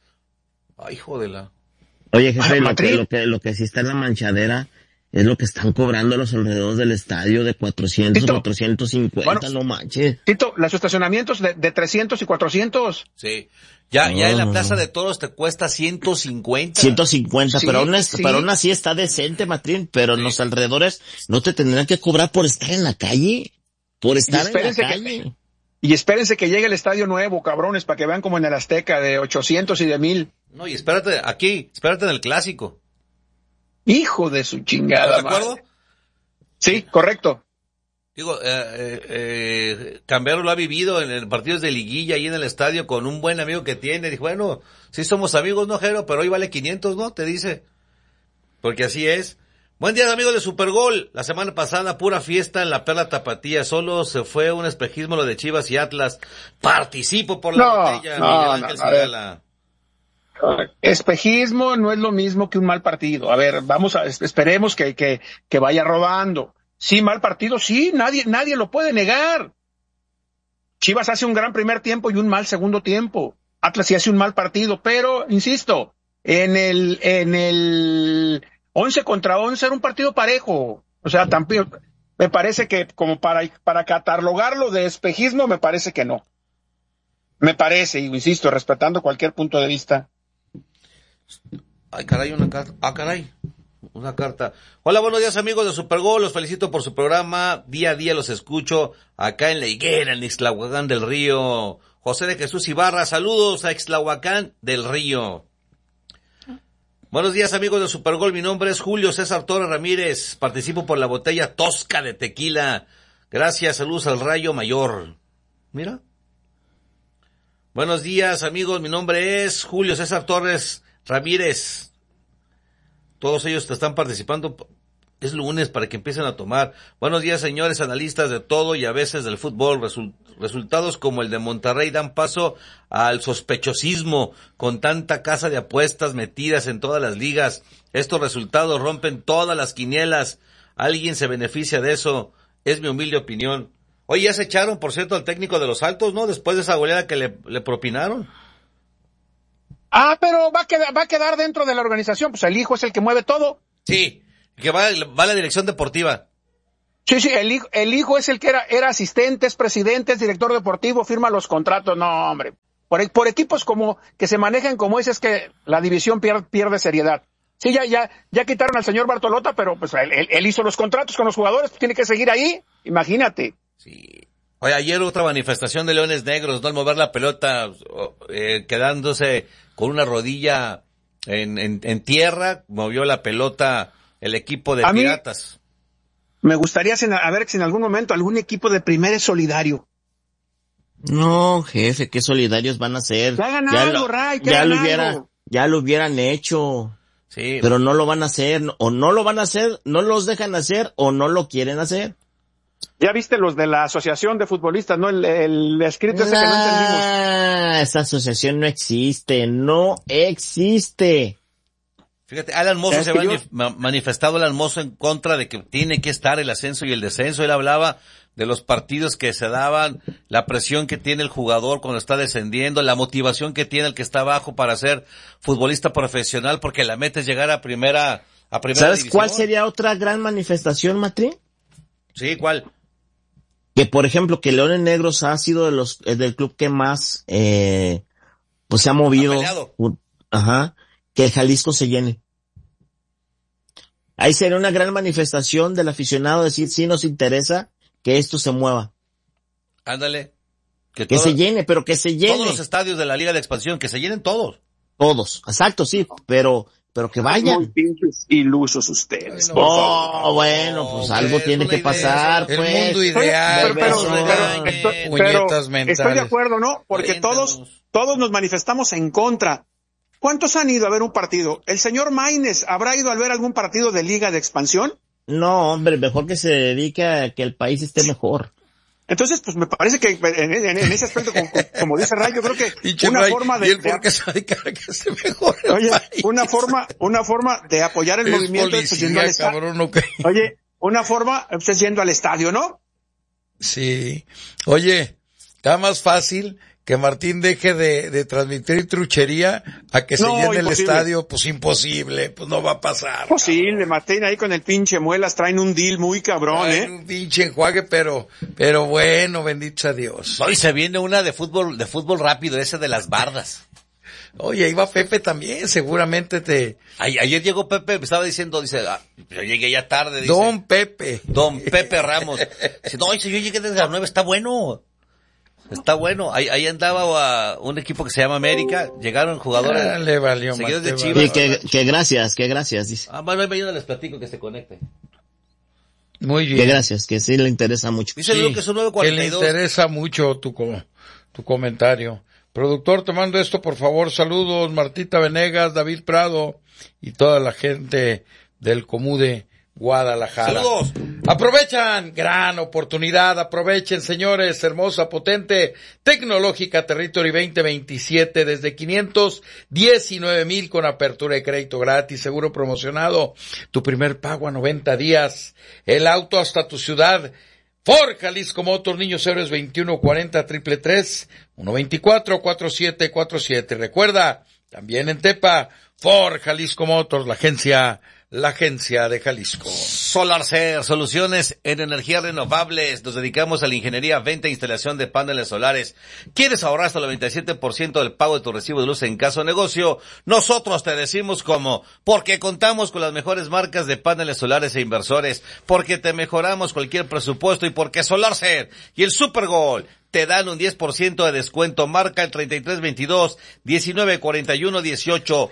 Ay, hijo de la... Oye, jefe, Ah, lo que, Matrín. lo que, lo que sí está en la manchadera es lo que están cobrando los alrededores del estadio de cuatrocientos, Tito. cuatrocientos cincuenta, Bueno, no manches. Tito, los estacionamientos de, de trescientos y cuatrocientos. Sí. Ya, ya en la No. Plaza de Toros te cuesta ciento cincuenta. ciento cincuenta, Sí, pero aún, es, sí. pero aún así está decente, Matrín, pero en los alrededores no te tendrán que cobrar por estar en la calle, por estar en la espérense que- calle. Y espérense que llegue el estadio nuevo, cabrones, para que vean como en el Azteca de ochocientos y de mil. No, y espérate, aquí, espérate en el clásico. Hijo de su chingada. ¿Estás de madre. acuerdo? Sí, correcto. Digo, eh, eh, eh, Cambero lo ha vivido en el partidos de liguilla y en el estadio con un buen amigo que tiene. Dijo, bueno, sí somos amigos, ¿no, Jero? Pero hoy vale quinientos, ¿no? Te dice. Porque así es. Buen día, amigos de Supergol. La semana pasada, pura fiesta en la Perla Tapatía. Solo se fue un espejismo lo de Chivas y Atlas. Participo por la No, botella, no, Miguel no, Ángel a ver. Sigala. Espejismo no es lo mismo que un mal partido. A ver, vamos a, esperemos que, que, que vaya rodando. Sí, mal partido, sí, nadie, nadie lo puede negar. Chivas hace un gran primer tiempo y un mal segundo tiempo. Atlas sí hace un mal partido, pero, insisto, en el, en el once contra once era un partido parejo. O sea, también, me parece que como para, para catalogarlo de espejismo, me parece que no. Me parece, y insisto, respetando cualquier punto de vista. Ay, caray, una carta. Ah, caray. Una carta. Hola, buenos días, amigos de Supergol. Los felicito por su programa. Día a día los escucho acá en La Higuera, en Ixtlahuacán del Río. José de Jesús Ibarra, saludos a Ixtlahuacán del Río. Buenos días, amigos de Supergol. Mi nombre es Julio César Torres Ramírez. Participo por la botella Tosca de tequila. Gracias, saludos al Rayo Mayor. Mira. Buenos días, amigos. Mi nombre es Julio César Torres Ramírez. Todos ellos te están participando Es lunes para que empiecen a tomar. Buenos días, señores analistas de todo y a veces del fútbol. Resul- resultados como el de Monterrey dan paso al sospechosismo con tanta casa de apuestas metidas en todas las ligas. Estos resultados rompen todas las quinielas. Alguien se beneficia de eso. Es mi humilde opinión. Oye, ya se echaron, por cierto, al técnico de los Altos, ¿no? Después de esa goleada que le, le propinaron. Ah, pero va a quedar, va a quedar dentro de la organización. Pues el hijo es el que mueve todo. Sí. Que va, va a la dirección deportiva. Sí, sí, el hijo, el hijo es el que era, era asistente, es presidente, es director deportivo, firma los contratos. No, hombre. Por, por equipos como, que se manejan como ese, es que la división pierde, pierde seriedad. Sí, ya, ya, ya quitaron al señor Bartolota, pero pues él, él, él hizo los contratos con los jugadores, pues tiene que seguir ahí. Imagínate. Sí. Oye, ayer otra manifestación de Leones Negros, ¿no? Al mover la pelota, eh, quedándose con una rodilla en, en, en tierra, movió la pelota el equipo de A Piratas. Mí, me gustaría a ver si en algún momento algún equipo de primera es solidario. No, jefe, qué solidarios van a ser. Ya hagan ya algo, lo, Ray, que ya hagan lo hubiera, algo. ya lo hubieran hecho. Sí. Pero no lo van a hacer, o no lo van a hacer, no los dejan hacer, o no lo quieren hacer. Ya viste los de la asociación de futbolistas, ¿no? El, el escrito ese que no entendimos. Ah, esa asociación no existe, no existe. Fíjate, Alan Mozo se ha yo... manif- manifestado Alan Mozo en contra de que tiene que estar el ascenso y el descenso. Él hablaba de los partidos que se daban, la presión que tiene el jugador cuando está descendiendo, la motivación que tiene el que está abajo para ser futbolista profesional, porque la meta es llegar a primera, a primera ¿Sabes división. cuál sería otra gran manifestación, Matri? Sí, ¿cuál? Que, por ejemplo, que Leones Negros ha sido de los, eh, del club que más, eh, pues se ha movido. Ha peleado. Uh, ajá. Que el Jalisco se llene. Ahí sería una gran manifestación del aficionado decir, sí nos interesa que esto se mueva. Ándale. Que, que todo, se llene, pero que se llene. Todos los estadios de la Liga de Expansión, que se llenen todos. Todos, exacto, sí, pero, pero que vayan. Muy pinches ilusos ustedes. Ay, no, oh, bueno, pues no, algo tiene que pasar, el pues. mundo ideal. Pero, pero, pero, pero, estoy, pero estoy de acuerdo, ¿no? Porque todos, todos nos manifestamos en contra. ¿Cuántos han ido a ver un partido? ¿El señor Maínez habrá ido a ver algún partido de Liga de Expansión? No, hombre, mejor que se dedique a que el país esté mejor. Entonces, pues me parece que en, en, en ese aspecto, como, como dice Ray, yo creo que Dicho una Ray, forma de... ¿y él por qué se dedica a que esté mejor el Oye, país? una forma, una forma de apoyar el es movimiento policía, es yendo al estadio. cabrón, okay. Oye, una forma es yendo al estadio, ¿no? Sí. Oye, está más fácil que Martín deje de, de transmitir truchería a que se no, llene imposible. el estadio, pues imposible, pues no va a pasar. Posible, cabrón. Martín ahí con el pinche Muelas traen un deal muy cabrón, traen ¿eh? un pinche enjuague, pero, pero bueno, bendito sea Dios. Hoy se viene una de fútbol, de fútbol rápido, ese de las bardas. Oye, ahí va Pepe también, seguramente te... Ay, ayer llegó Pepe, me estaba diciendo, dice, ah, yo llegué ya tarde, dice. Don Pepe. Don Pepe Ramos. Dice, no, dice, yo llegué desde las nueve, está bueno. Está bueno, ahí, ahí andaba uh, un equipo que se llama América, llegaron jugadores ah, le valió seguidos más, de Chivas. Sí, que, que gracias, que gracias, dice. Ah, bueno, mañana les platico que se conecte. Muy bien. Que gracias, que sí le interesa mucho. Dice sí, que son nueve cuarenta y dos. Que le interesa mucho tu, tu comentario. Productor, te mando esto, por favor, saludos, Martita Venegas, David Prado y toda la gente del Comude Guadalajara. Saludos. Aprovechan, gran oportunidad, aprovechen, señores, hermosa, potente, tecnológica Territory veinte veintisiete desde quinientos diecinueve mil con apertura de crédito gratis, seguro promocionado, tu primer pago a noventa días, el auto hasta tu ciudad. Ford Jalisco Motors, Niños Héroes veintiuno cuarenta triple tres uno veinticuatro cuarenta y siete cuarenta y siete. Recuerda, también en Tepa, Ford Jalisco Motors, la agencia La agencia de Jalisco. SolarCer, soluciones en energías renovables. Nos dedicamos a la ingeniería, venta e instalación de paneles solares. ¿Quieres ahorrar hasta el noventa y siete por ciento del pago de tu recibo de luz en caso de negocio? Nosotros te decimos cómo. Porque contamos con las mejores marcas de paneles solares e inversores. Porque te mejoramos cualquier presupuesto y porque SolarCer y el Supergol te dan un diez por ciento de descuento. Marca el treinta y tres veintidós diecinueve cuarenta y uno dieciocho.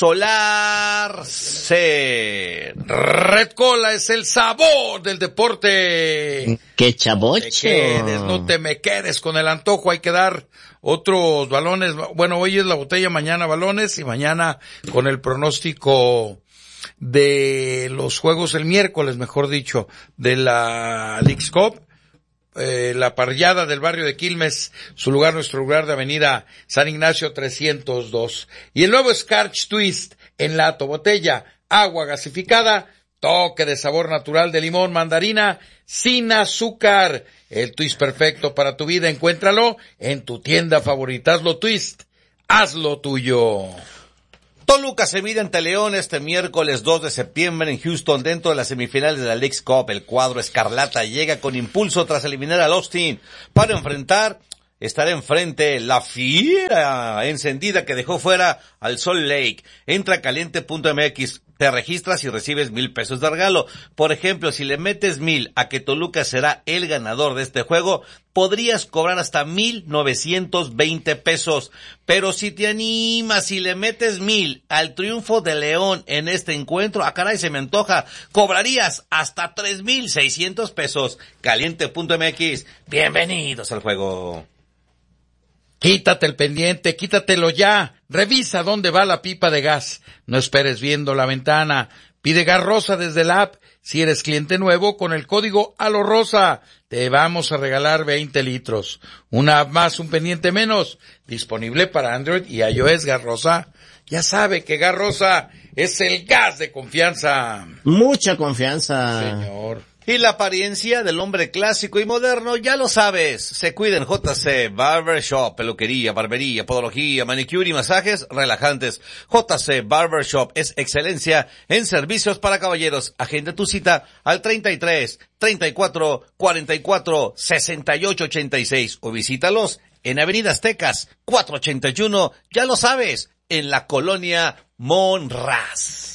SolarCer. Red Cola es el sabor del deporte. ¡Qué chavocho! No te quedes, no te me quedes con el antojo. Hay que dar otros balones. Bueno, hoy es la botella, mañana balones y mañana con el pronóstico de los juegos el miércoles, mejor dicho, de la Leagues Cup. Eh, la parrillada del barrio de Quilmes, su lugar, nuestro lugar de avenida San Ignacio trescientos dos. Y el nuevo Scotch Twist en lato, botella, agua gasificada, toque de sabor natural de limón, mandarina, sin azúcar. El twist perfecto para tu vida, encuéntralo en tu tienda favorita. Hazlo Twist, hazlo tuyo. Toluca se mide ante León este miércoles dos de septiembre en Houston dentro de las semifinales de la Leagues Cup. El cuadro escarlata llega con impulso tras eliminar al Austin para enfrentar, estará enfrente la fiera encendida que dejó fuera al Salt Lake. Entra a caliente punto m x, te registras y recibes mil pesos de regalo. Por ejemplo, si le metes mil a que Toluca será el ganador de este juego, podrías cobrar hasta mil novecientos veinte pesos. Pero si te animas y le metes mil al triunfo de León en este encuentro, ah caray, se me antoja, cobrarías hasta tres mil seiscientos pesos. caliente punto m x, bienvenidos al juego. Quítate el pendiente, quítatelo ya. Revisa dónde va la pipa de gas. No esperes viendo la ventana. Pide gas rosa desde la app. Si eres cliente nuevo, con el código ALOROSA, te vamos a regalar veinte litros. Una app más, un pendiente menos. Disponible para Android y iOS. Gas rosa. Ya sabe que gas rosa es el gas de confianza. Mucha confianza. Señor. Y la apariencia del hombre clásico y moderno, ya lo sabes, se cuida en J C Barber Shop, peluquería, barbería, podología, manicure y masajes relajantes. J C Barber Shop es excelencia en servicios para caballeros. Agenda tu cita al treinta y tres, treinta y cuatro, cuarenta y cuatro, sesenta y ocho ochenta y seis o visítalos en Avenida Aztecas cuatrocientos ochenta y uno, ya lo sabes, en la colonia Monraz.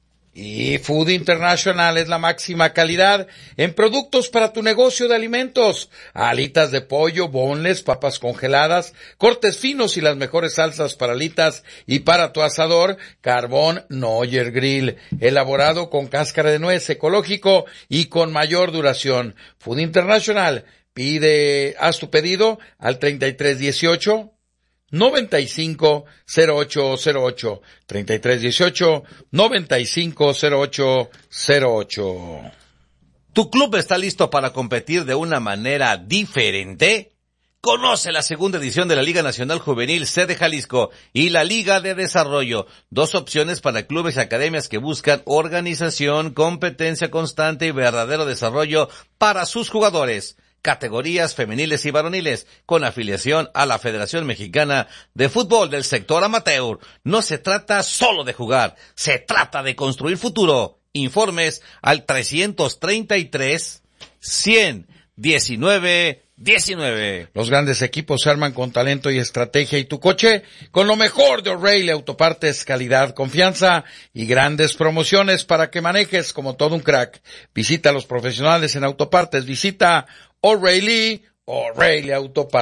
Y Food International es la máxima calidad en productos para tu negocio de alimentos. Alitas de pollo, boneless, papas congeladas, cortes finos y las mejores salsas para alitas y para tu asador. Carbón Noyer Grill, elaborado con cáscara de nuez, ecológico y con mayor duración. Food International, pide, haz tu pedido al treinta y tres dieciocho noventa y cinco cero ocho cero ocho, treinta y tres dieciocho noventa y cinco cero ocho cero ocho. ¿Tu club está listo para competir de una manera diferente? Conoce la segunda edición de la Liga Nacional Juvenil C de Jalisco y la Liga de Desarrollo, dos opciones para clubes y academias que buscan organización, competencia constante y verdadero desarrollo para sus jugadores. Categorías femeniles y varoniles, con afiliación a la Federación Mexicana de Fútbol del sector amateur. No se trata solo de jugar, se trata de construir futuro. Informes al trescientos treinta y tres, cien diecinueve diecinueve. Los grandes equipos se arman con talento y estrategia, y tu coche con lo mejor de O'Reilly Autopartes, calidad, confianza y grandes promociones para que manejes como todo un crack. Visita a los profesionales en Autopartes, visita O'Reilly, O'Reilly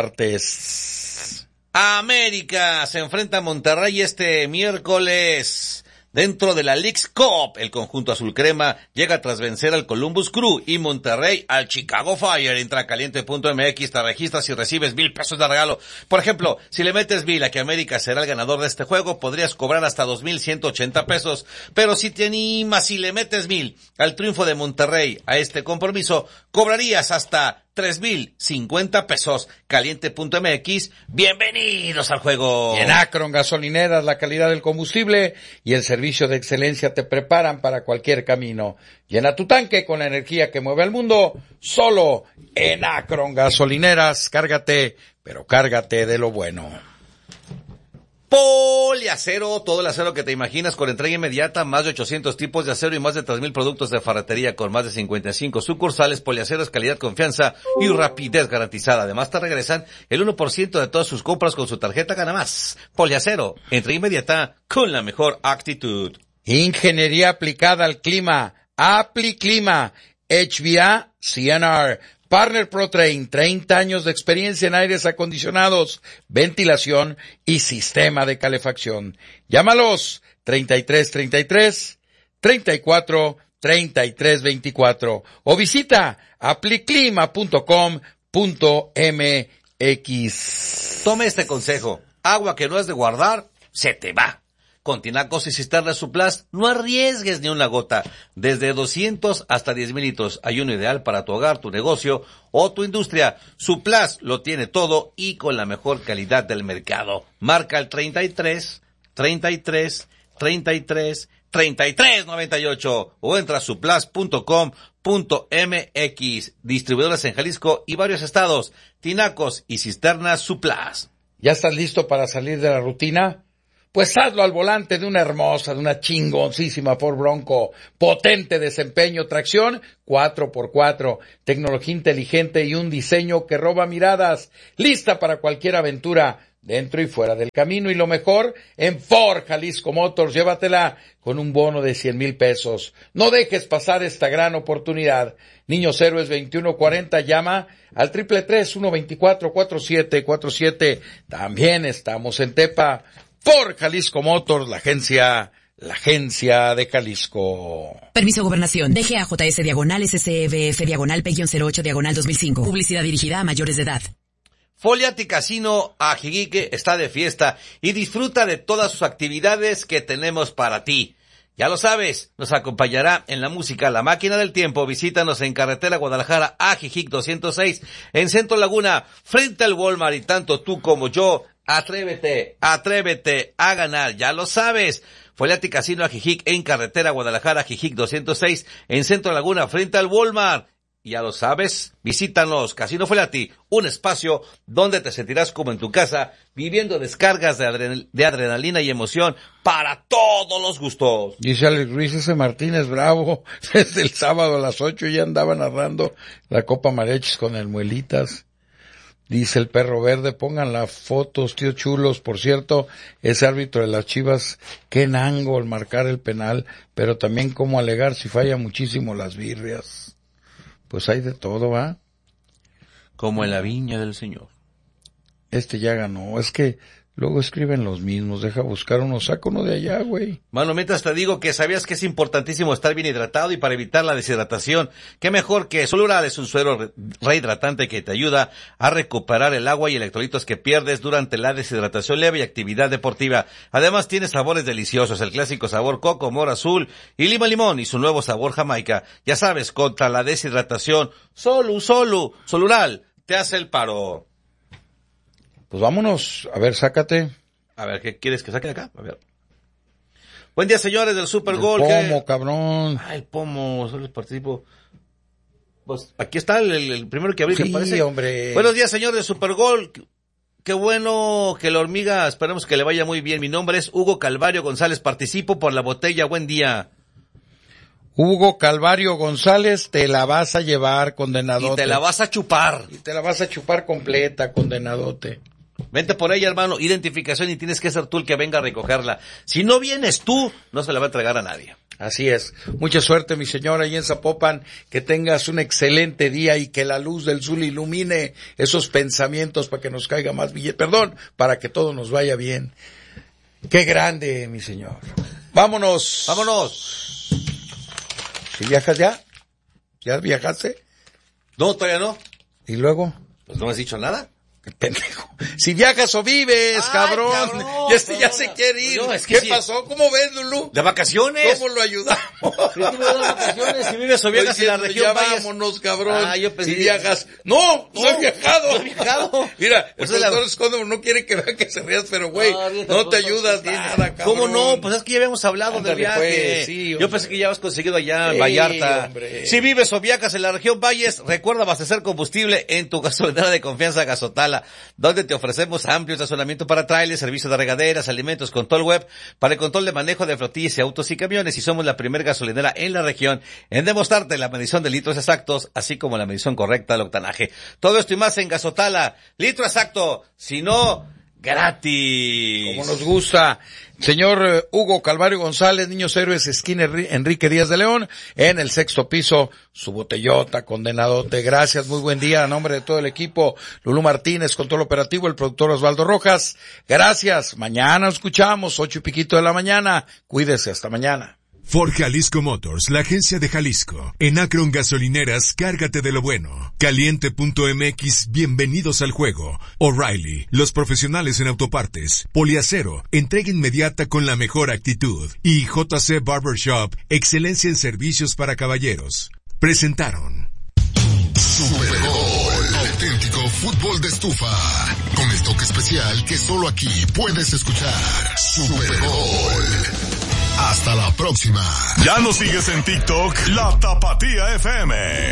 Autopartes. América se enfrenta a Monterrey este miércoles. Dentro de la Leagues Cup, el conjunto azul crema llega tras vencer al Columbus Crew y Monterrey al Chicago Fire. Entra a caliente punto m x, te registras y recibes mil pesos de regalo. Por ejemplo, si le metes mil a que América será el ganador de este juego, podrías cobrar hasta dos mil ciento ochenta pesos. Pero si te animas y le metes mil al triunfo de Monterrey a este compromiso, cobrarías hasta tres mil cincuenta pesos. caliente punto m x, bienvenidos al juego. En Akron Gasolineras, la calidad del combustible y el servicio de excelencia te preparan para cualquier camino. Llena tu tanque con la energía que mueve al mundo, solo en Akron Gasolineras. Cárgate, pero cárgate de lo bueno. Poliacero, todo el acero que te imaginas, con entrega inmediata, más de ochocientos tipos de acero y más de tres mil productos de ferretería con más de cincuenta y cinco sucursales. Poliacero es calidad, confianza y rapidez garantizada. Además te regresan el uno por ciento de todas sus compras con su tarjeta Gana Más. Poliacero, entrega inmediata con la mejor actitud. Ingeniería aplicada al clima, ApliClima, H V A C N R, Partner ProTrain, treinta años de experiencia en aires acondicionados, ventilación y sistema de calefacción. Llámalos treinta y tres treinta y tres, treinta y cuatro treinta y tres veinticuatro o visita apliclima punto com punto m x. Tome este consejo. Agua que no es de guardar, se te va. Con tinacos y cisternas Suplas, no arriesgues ni una gota. Desde doscientos hasta diez mil litros. Hay uno ideal para tu hogar, tu negocio o tu industria. Suplas lo tiene todo y con la mejor calidad del mercado. Marca el treinta y tres, treinta y tres, treinta y tres, treinta y tres noventa y ocho o entra a suplas punto com punto m x. Distribuidores en Jalisco y varios estados. Tinacos y cisternas Suplas. ¿Ya estás listo para salir de la rutina? Pues hazlo al volante de una hermosa, de una chingoncísima Ford Bronco. Potente desempeño, tracción cuatro por cuatro, tecnología inteligente y un diseño que roba miradas. Lista para cualquier aventura, dentro y fuera del camino. Y lo mejor, en Ford Jalisco Motors, llévatela con un bono de cien mil pesos. No dejes pasar esta gran oportunidad. Niños Héroes veintiuno cuarenta, llama al triple tres, uno veinticuatro, cuarenta y siete cuarenta y siete. También estamos en Tepa. Ford Jalisco Motors, la agencia, la agencia de Jalisco. Permiso Gobernación, D G A J S diagonal S C V F diagonal P cero ocho diagonal dos mil cinco. Publicidad dirigida a mayores de edad. Foliati Casino Ajijique está de fiesta y disfruta de todas sus actividades que tenemos para ti. Ya lo sabes, nos acompañará en la música La Máquina del Tiempo. Visítanos en carretera Guadalajara Ajijic doscientos seis, en Centro Laguna, frente al Walmart, y tanto tú como yo, atrévete, atrévete a ganar, ya lo sabes. Foliati Casino Ajijic en carretera Guadalajara Ajijic doscientos seis, en Centro Laguna, frente al Walmart. Ya lo sabes, visítanos, Casino Foliati, un espacio donde te sentirás como en tu casa, viviendo descargas de, adrenal, de adrenalina y emoción para todos los gustos. Dice Alex Ruiz, ese Martínez Bravo, desde el sábado a las ocho ya andaba narrando la Copa Marechis con el Muelitas. Dice el Perro Verde, pongan las fotos, tío chulos. Por cierto, ese árbitro de las Chivas, qué nango al marcar el penal, pero también cómo alegar si falla muchísimo las birrias. Pues hay de todo, ¿va? Como en la viña del Señor. Este ya ganó, es que luego escriben los mismos, deja buscar uno, saca uno de allá, güey. Mano, mientras te digo que sabías que es importantísimo estar bien hidratado y para evitar la deshidratación, qué mejor que Solural es un suero rehidratante que te ayuda a recuperar el agua y electrolitos que pierdes durante la deshidratación leve y actividad deportiva. Además tiene sabores deliciosos, el clásico sabor coco, mora azul y lima limón y su nuevo sabor jamaica. Ya sabes, contra la deshidratación, Solu, Solu, Solural te hace el paro. Pues vámonos, a ver, sácate. A ver, ¿qué quieres que saque de acá? A ver. Buen día, señores del Super El Gol. pomo, que... cabrón. Ah, el pomo, solo les participo. Pues aquí está el, el, el primero que abrí, sí, que parece. Hombre. Buenos días, señores del Super Gol. Qué bueno que la hormiga, esperemos que le vaya muy bien. Mi nombre es Hugo Calvario González, participo por la botella. Buen día. Hugo Calvario González, te la vas a llevar, condenadote. Y te la vas a chupar. Y te la vas a chupar completa, condenadote. Vente por ella, hermano, identificación, y tienes que ser tú el que venga a recogerla. Si no vienes tú, no se la va a entregar a nadie. Así es. Mucha suerte, mi señora, ahí en Zapopan, que tengas un excelente día y que la luz del sol ilumine esos pensamientos para que nos caiga más billete. Perdón, para que todo nos vaya bien. Qué grande, mi señor. Vámonos. Vámonos. ¿Si viajas ya? ¿Ya viajaste? No, todavía no. ¿Y luego? Pues no me has dicho nada. Pendejo. Si viajas o vives, Ay, cabrón. cabrón, Y este perdona. ya se quiere ir. No, es que ¿Qué sí. pasó? ¿Cómo ves, Lulú? ¿De vacaciones? ¿Cómo lo ayudamos? Si tú me das vacaciones, si vives o viajas en la región ya Valles. vámonos, cabrón. Ah, yo pensé- Si viajas. No, no, No, he viajado. no he viajado. Mira, el Esa es la- doctor Escondo no quiere que vean que se rías, pero güey, No, no, ríete, te por favor, ayudas sí, nada, cabrón. ¿Cómo no? Pues es que ya habíamos hablado Ándale, del viaje. pues, sí, Yo hombre. pensé que ya habías conseguido allá en Sí, Vallarta. hombre. Si vives o viajas en la región Valles, recuerda abastecer combustible en tu gasolinera de confianza Gasotala, donde te ofrecemos amplio estacionamiento para trailers, servicios de regaderas, alimentos, control web, para el control de manejo de flotillas y autos y camiones, y somos la primera gasolinera en la región en demostrarte la medición de litros exactos, así como la medición correcta del octanaje. Todo esto y más en Gasotala. Litro exacto, si no, gratis. Como nos gusta. Señor eh, Hugo Calvario González, Niños Héroes, esquina Enri- Enrique Díaz de León, en el sexto piso, su botellota, condenadote. Gracias, muy buen día. A nombre de todo el equipo, Lulú Martínez, control operativo, el productor Osvaldo Rojas. Gracias. Mañana escuchamos, ocho y piquito de la mañana. Cuídese, hasta mañana. Ford Jalisco Motors, la agencia de Jalisco. En Akron Gasolineras, cárgate de lo bueno. Caliente punto m x, bienvenidos al juego. O'Reilly, los profesionales en autopartes. Poliacero, entrega inmediata con la mejor actitud. Y J C Barbershop, excelencia en servicios para caballeros. Presentaron Super Gol, auténtico fútbol de estufa, con el toque especial que solo aquí puedes escuchar. Super Gol. Hasta la próxima. Ya nos sigues en TikTok, La Tapatía F M.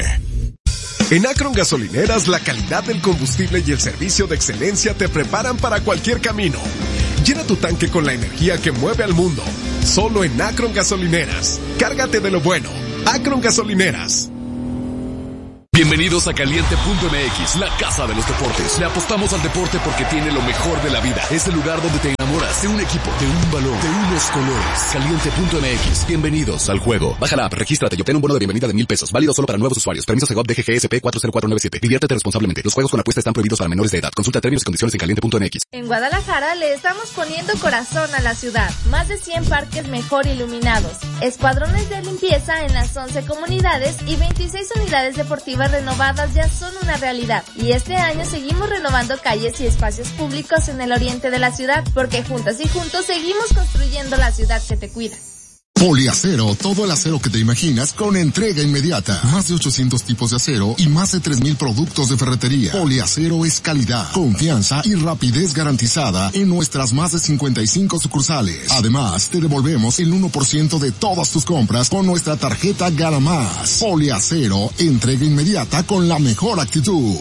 En Akron Gasolineras, la calidad del combustible y el servicio de excelencia te preparan para cualquier camino. Llena tu tanque con la energía que mueve al mundo. Solo en Akron Gasolineras. Cárgate de lo bueno. Akron Gasolineras. Bienvenidos a Caliente punto m x, la casa de los deportes. Le apostamos al deporte porque tiene lo mejor de la vida. Es el lugar donde te enamoras de un equipo, de un balón, de unos colores. Caliente punto m x. Bienvenidos al juego. Baja la app, regístrate y obtén un bono de bienvenida de mil pesos. Válido solo para nuevos usuarios. Permiso Segov D G G S P cuatro cero cuatro nueve siete. Diviértete responsablemente. Los juegos con apuesta están prohibidos para menores de edad. Consulta términos y condiciones en Caliente punto m x. En Guadalajara le estamos poniendo corazón a la ciudad. Más de cien parques mejor iluminados. Escuadrones de limpieza en las once comunidades y veintiséis unidades deportivas renovadas ya son una realidad. Y este año seguimos renovando calles y espacios públicos en el oriente de la ciudad, porque juntas y juntos seguimos construyendo la ciudad que te cuida. Poliacero, todo el acero que te imaginas con entrega inmediata. Más de ochocientos tipos de acero y más de tres mil productos de ferretería. Poliacero es calidad, confianza y rapidez garantizada en nuestras más de cincuenta y cinco sucursales. Además, te devolvemos el uno por ciento de todas tus compras con nuestra tarjeta Gana Más. Poliacero, entrega inmediata con la mejor actitud.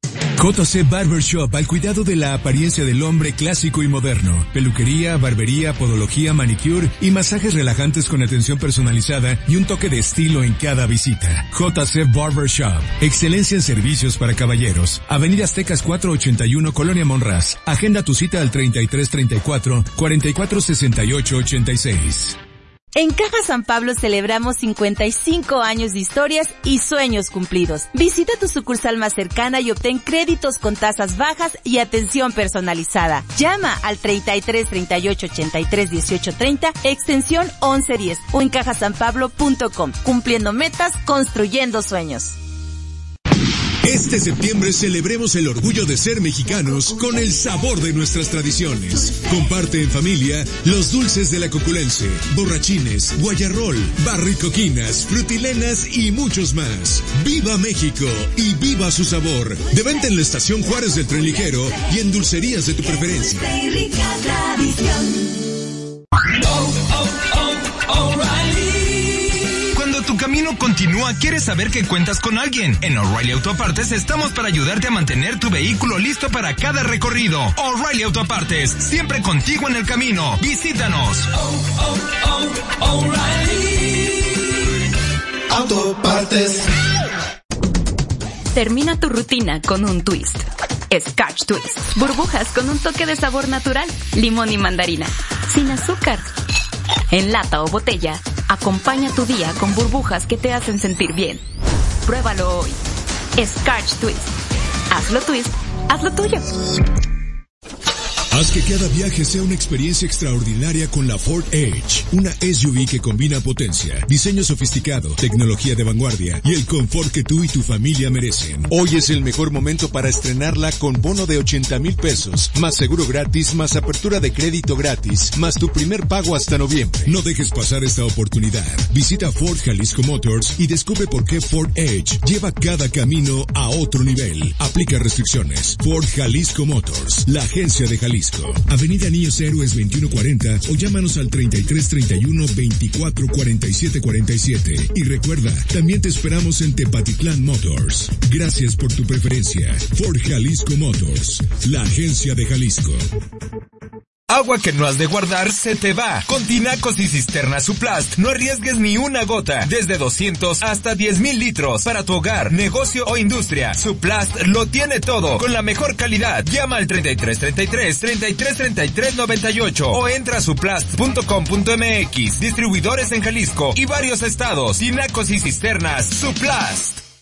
J C Barbershop, al cuidado de la apariencia del hombre clásico y moderno. Peluquería, barbería, podología, manicure y masajes relajantes con atención personalizada y un toque de estilo en cada visita. J C Barbershop, excelencia en servicios para caballeros. Avenida Aztecas cuatrocientos ochenta y uno, Colonia Monraz. Agenda tu cita al treinta y tres treinta y cuatro, cuarenta y cuatro sesenta y ocho ochenta y seis. En Caja San Pablo celebramos cincuenta y cinco años de historias y sueños cumplidos. Visita tu sucursal más cercana y obtén créditos con tasas bajas y atención personalizada. Llama al treinta y tres treinta y ocho ochenta y tres dieciocho treinta, extensión once diez o en caja san pablo punto com. Cumpliendo metas, construyendo sueños. Este septiembre celebremos el orgullo de ser mexicanos con el sabor de nuestras tradiciones. Comparte en familia los dulces de la Coculense, borrachines, guayarrol, barricoquinas, frutilenas y muchos más. ¡Viva México y viva su sabor! De venta en la estación Juárez del Tren Ligero y en dulcerías de tu preferencia. Tu camino continúa, quieres saber que cuentas con alguien. En O'Reilly Autopartes estamos para ayudarte a mantener tu vehículo listo para cada recorrido. O'Reilly Autopartes, siempre contigo en el camino. Visítanos. Oh, oh, oh, O'Reilly Autopartes. Termina tu rutina con un twist. Scotch Twist. Burbujas con un toque de sabor natural. Limón y mandarina. Sin azúcar. En lata o botella, acompaña tu día con burbujas que te hacen sentir bien. Pruébalo hoy. Scotch Twist. Hazlo twist, hazlo tuyo. Haz que cada viaje sea una experiencia extraordinaria con la Ford Edge, una S U V que combina potencia, diseño sofisticado, tecnología de vanguardia y el confort que tú y tu familia merecen. Hoy es el mejor momento para estrenarla con bono de ochenta mil pesos, más seguro gratis, más apertura de crédito gratis, más tu primer pago hasta noviembre. No dejes pasar esta oportunidad. Visita Ford Jalisco Motors y descubre por qué Ford Edge lleva cada camino a otro nivel. Aplica restricciones. Ford Jalisco Motors, la agencia de Jalisco. Avenida Niños Héroes veintiuno cuarenta o llámanos al treinta y tres treinta y uno veinticuatro cuarenta y siete cuarenta y siete. Y recuerda, también te esperamos en Tepatitlán Motors. Gracias por tu preferencia. Ford Jalisco Motors, la agencia de Jalisco. Agua que no has de guardar se te va. Con tinacos y cisternas Suplast, no arriesgues ni una gota. Desde doscientos hasta diez mil litros. Para tu hogar, negocio o industria. Suplast lo tiene todo. Con la mejor calidad. Llama al treinta y tres treinta y tres, treinta y tres treinta y tres noventa y ocho. O entra a suplast punto com punto m x. Distribuidores en Jalisco y varios estados. Tinacos y cisternas Suplast.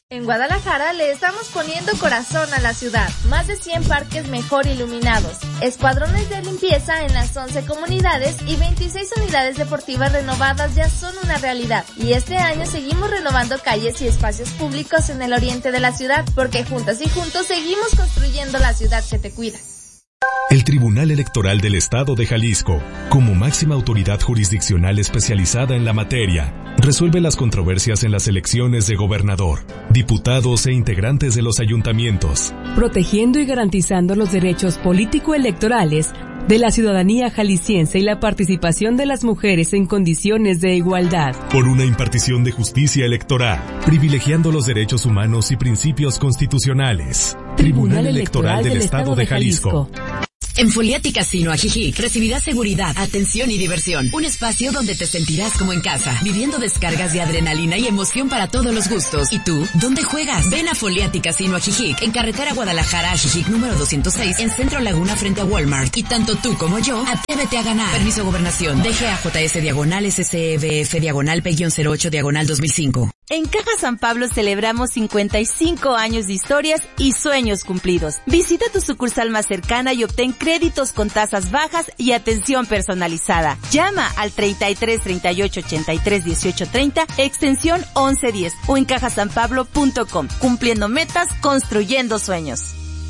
En Guadalajara le estamos poniendo corazón a la ciudad. Más de cien parques mejor iluminados, escuadrones de limpieza en las once comunidades y veintiséis unidades deportivas renovadas ya son una realidad. Y este año seguimos renovando calles y espacios públicos en el oriente de la ciudad, porque juntas y juntos seguimos construyendo la ciudad que te cuida. El Tribunal Electoral del Estado de Jalisco, como máxima autoridad jurisdiccional especializada en la materia, resuelve las controversias en las elecciones de gobernador, diputados e integrantes de los ayuntamientos, protegiendo y garantizando los derechos político-electorales de la ciudadanía jalisciense y la participación de las mujeres en condiciones de igualdad. Por una impartición de justicia electoral, privilegiando los derechos humanos y principios constitucionales. Tribunal Electoral del Estado de Jalisco. En Foliati Casino Ajijic recibirás seguridad, atención y diversión. Un espacio donde te sentirás como en casa, viviendo descargas de adrenalina y emoción para todos los gustos. ¿Y tú? ¿Dónde juegas? Ven a Foliati Casino Ajijic, en carretera Guadalajara Ajijic número doscientos seis, en Centro Laguna frente a Walmart. Y tanto tú como yo, atrévete a ganar. Permiso Gobernación. D G A J S diagonal S C E B F diagonal P cero ocho diagonal dos mil cinco. En Caja San Pablo celebramos cincuenta y cinco años de historias y sueños cumplidos. Visita tu sucursal más cercana y obtén créditos con tasas bajas y atención personalizada. Llama al treinta y tres, treinta y ocho, ochenta y tres, dieciocho, treinta, extensión once diez o en caja san pablo punto com. Cumpliendo metas, construyendo sueños.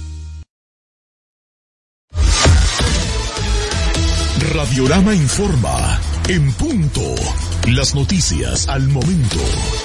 Radiorama informa. En punto. Las noticias al momento.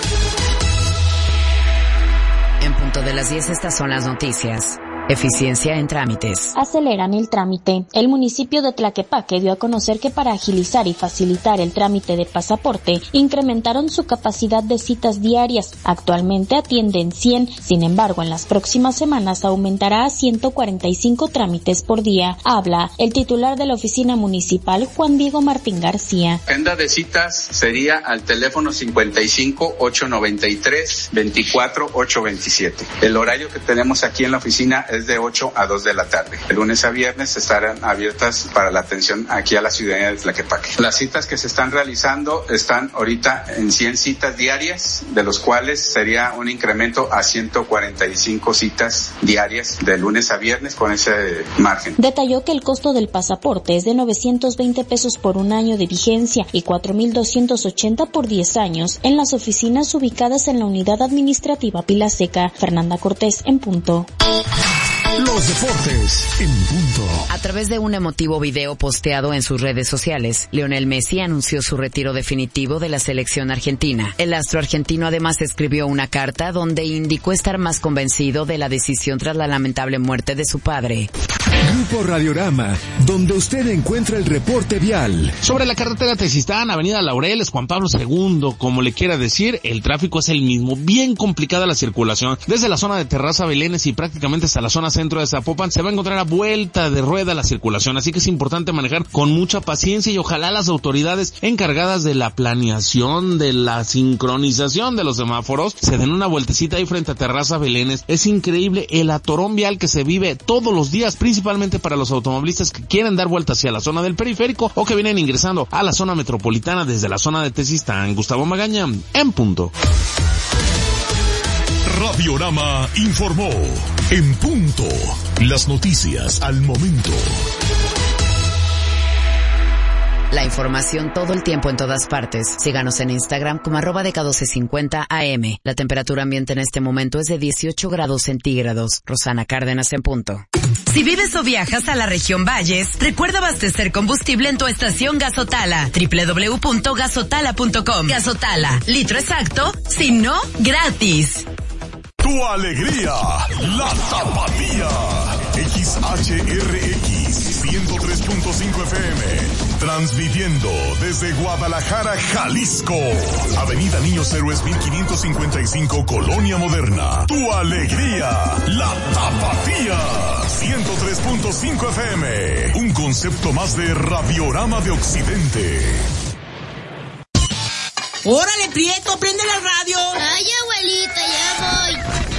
En punto de las diez, estas son las noticias. Eficiencia en trámites. Aceleran el trámite. El municipio de Tlaquepaque dio a conocer que para agilizar y facilitar el trámite de pasaporte, incrementaron su capacidad de citas diarias. Actualmente atienden cien, sin embargo, en las próximas semanas aumentará a ciento cuarenta y cinco trámites por día. Habla el titular de la oficina municipal, Juan Diego Martín García. Agenda de citas sería al teléfono cincuenta y cinco, ochocientos noventa y tres, veinticuatro, ochocientos veintisiete. El horario que tenemos aquí en la oficina es de ocho a dos de la tarde. De lunes a viernes estarán abiertas para la atención aquí a la ciudadanía de Tlaquepaque. Las citas que se están realizando están ahorita en cien citas diarias, de los cuales sería un incremento a ciento cuarenta y cinco citas diarias de lunes a viernes con ese margen. Detalló que el costo del pasaporte es de novecientos veinte pesos por un año de vigencia y cuatro mil doscientos ochenta por diez años en las oficinas ubicadas en la unidad administrativa Pila Seca. Fernanda Cortés, en punto. Los deportes en punto. A través de un emotivo video posteado en sus redes sociales, Lionel Messi anunció su retiro definitivo de la selección argentina. El astro argentino además escribió una carta donde indicó estar más convencido de la decisión tras la lamentable muerte de su padre. Grupo Radiorama, donde usted encuentra el reporte vial. Sobre la carretera Tezistán, Avenida Laureles, Juan Pablo segundo, como le quiera decir, el tráfico es el mismo. Bien complicada la circulación. Desde la zona de Terraza Belénes y prácticamente hasta la zona centro de Zapopan se va a encontrar a vuelta de rueda la circulación. Así que es importante manejar con mucha paciencia y ojalá las autoridades encargadas de la planeación, de la sincronización de los semáforos, se den una vueltecita ahí frente a Terraza Belénes. Es increíble el atorón vial que se vive todos los días, principalmente para los automovilistas que quieren dar vuelta hacia la zona del periférico o que vienen ingresando a la zona metropolitana desde la zona de Tezistán. Gustavo Magaña, en punto. Radiorama informó. En punto. Las noticias al momento. La información todo el tiempo en todas partes. Síganos en Instagram como arroba de K doce cincuenta A M. La temperatura ambiente en este momento es de dieciocho grados centígrados. Rosana Cárdenas, en punto. Si vives o viajas a la región Valles, recuerda abastecer combustible en tu estación Gasotala. doble u doble u doble u punto gasotala punto com. Gasotala, litro exacto, si no, gratis. Tu alegría, la Tapatía. X H R X ciento tres punto cinco F M. Transmitiendo desde Guadalajara, Jalisco. Avenida Niños Héroes mil quinientos cincuenta y cinco, Colonia Moderna. Tu alegría, la Tapatía. ciento tres punto cinco F M. Un concepto más de Radiorama de Occidente. ¡Órale, Prieto, prende la radio! Ay, abuelita, ya voy.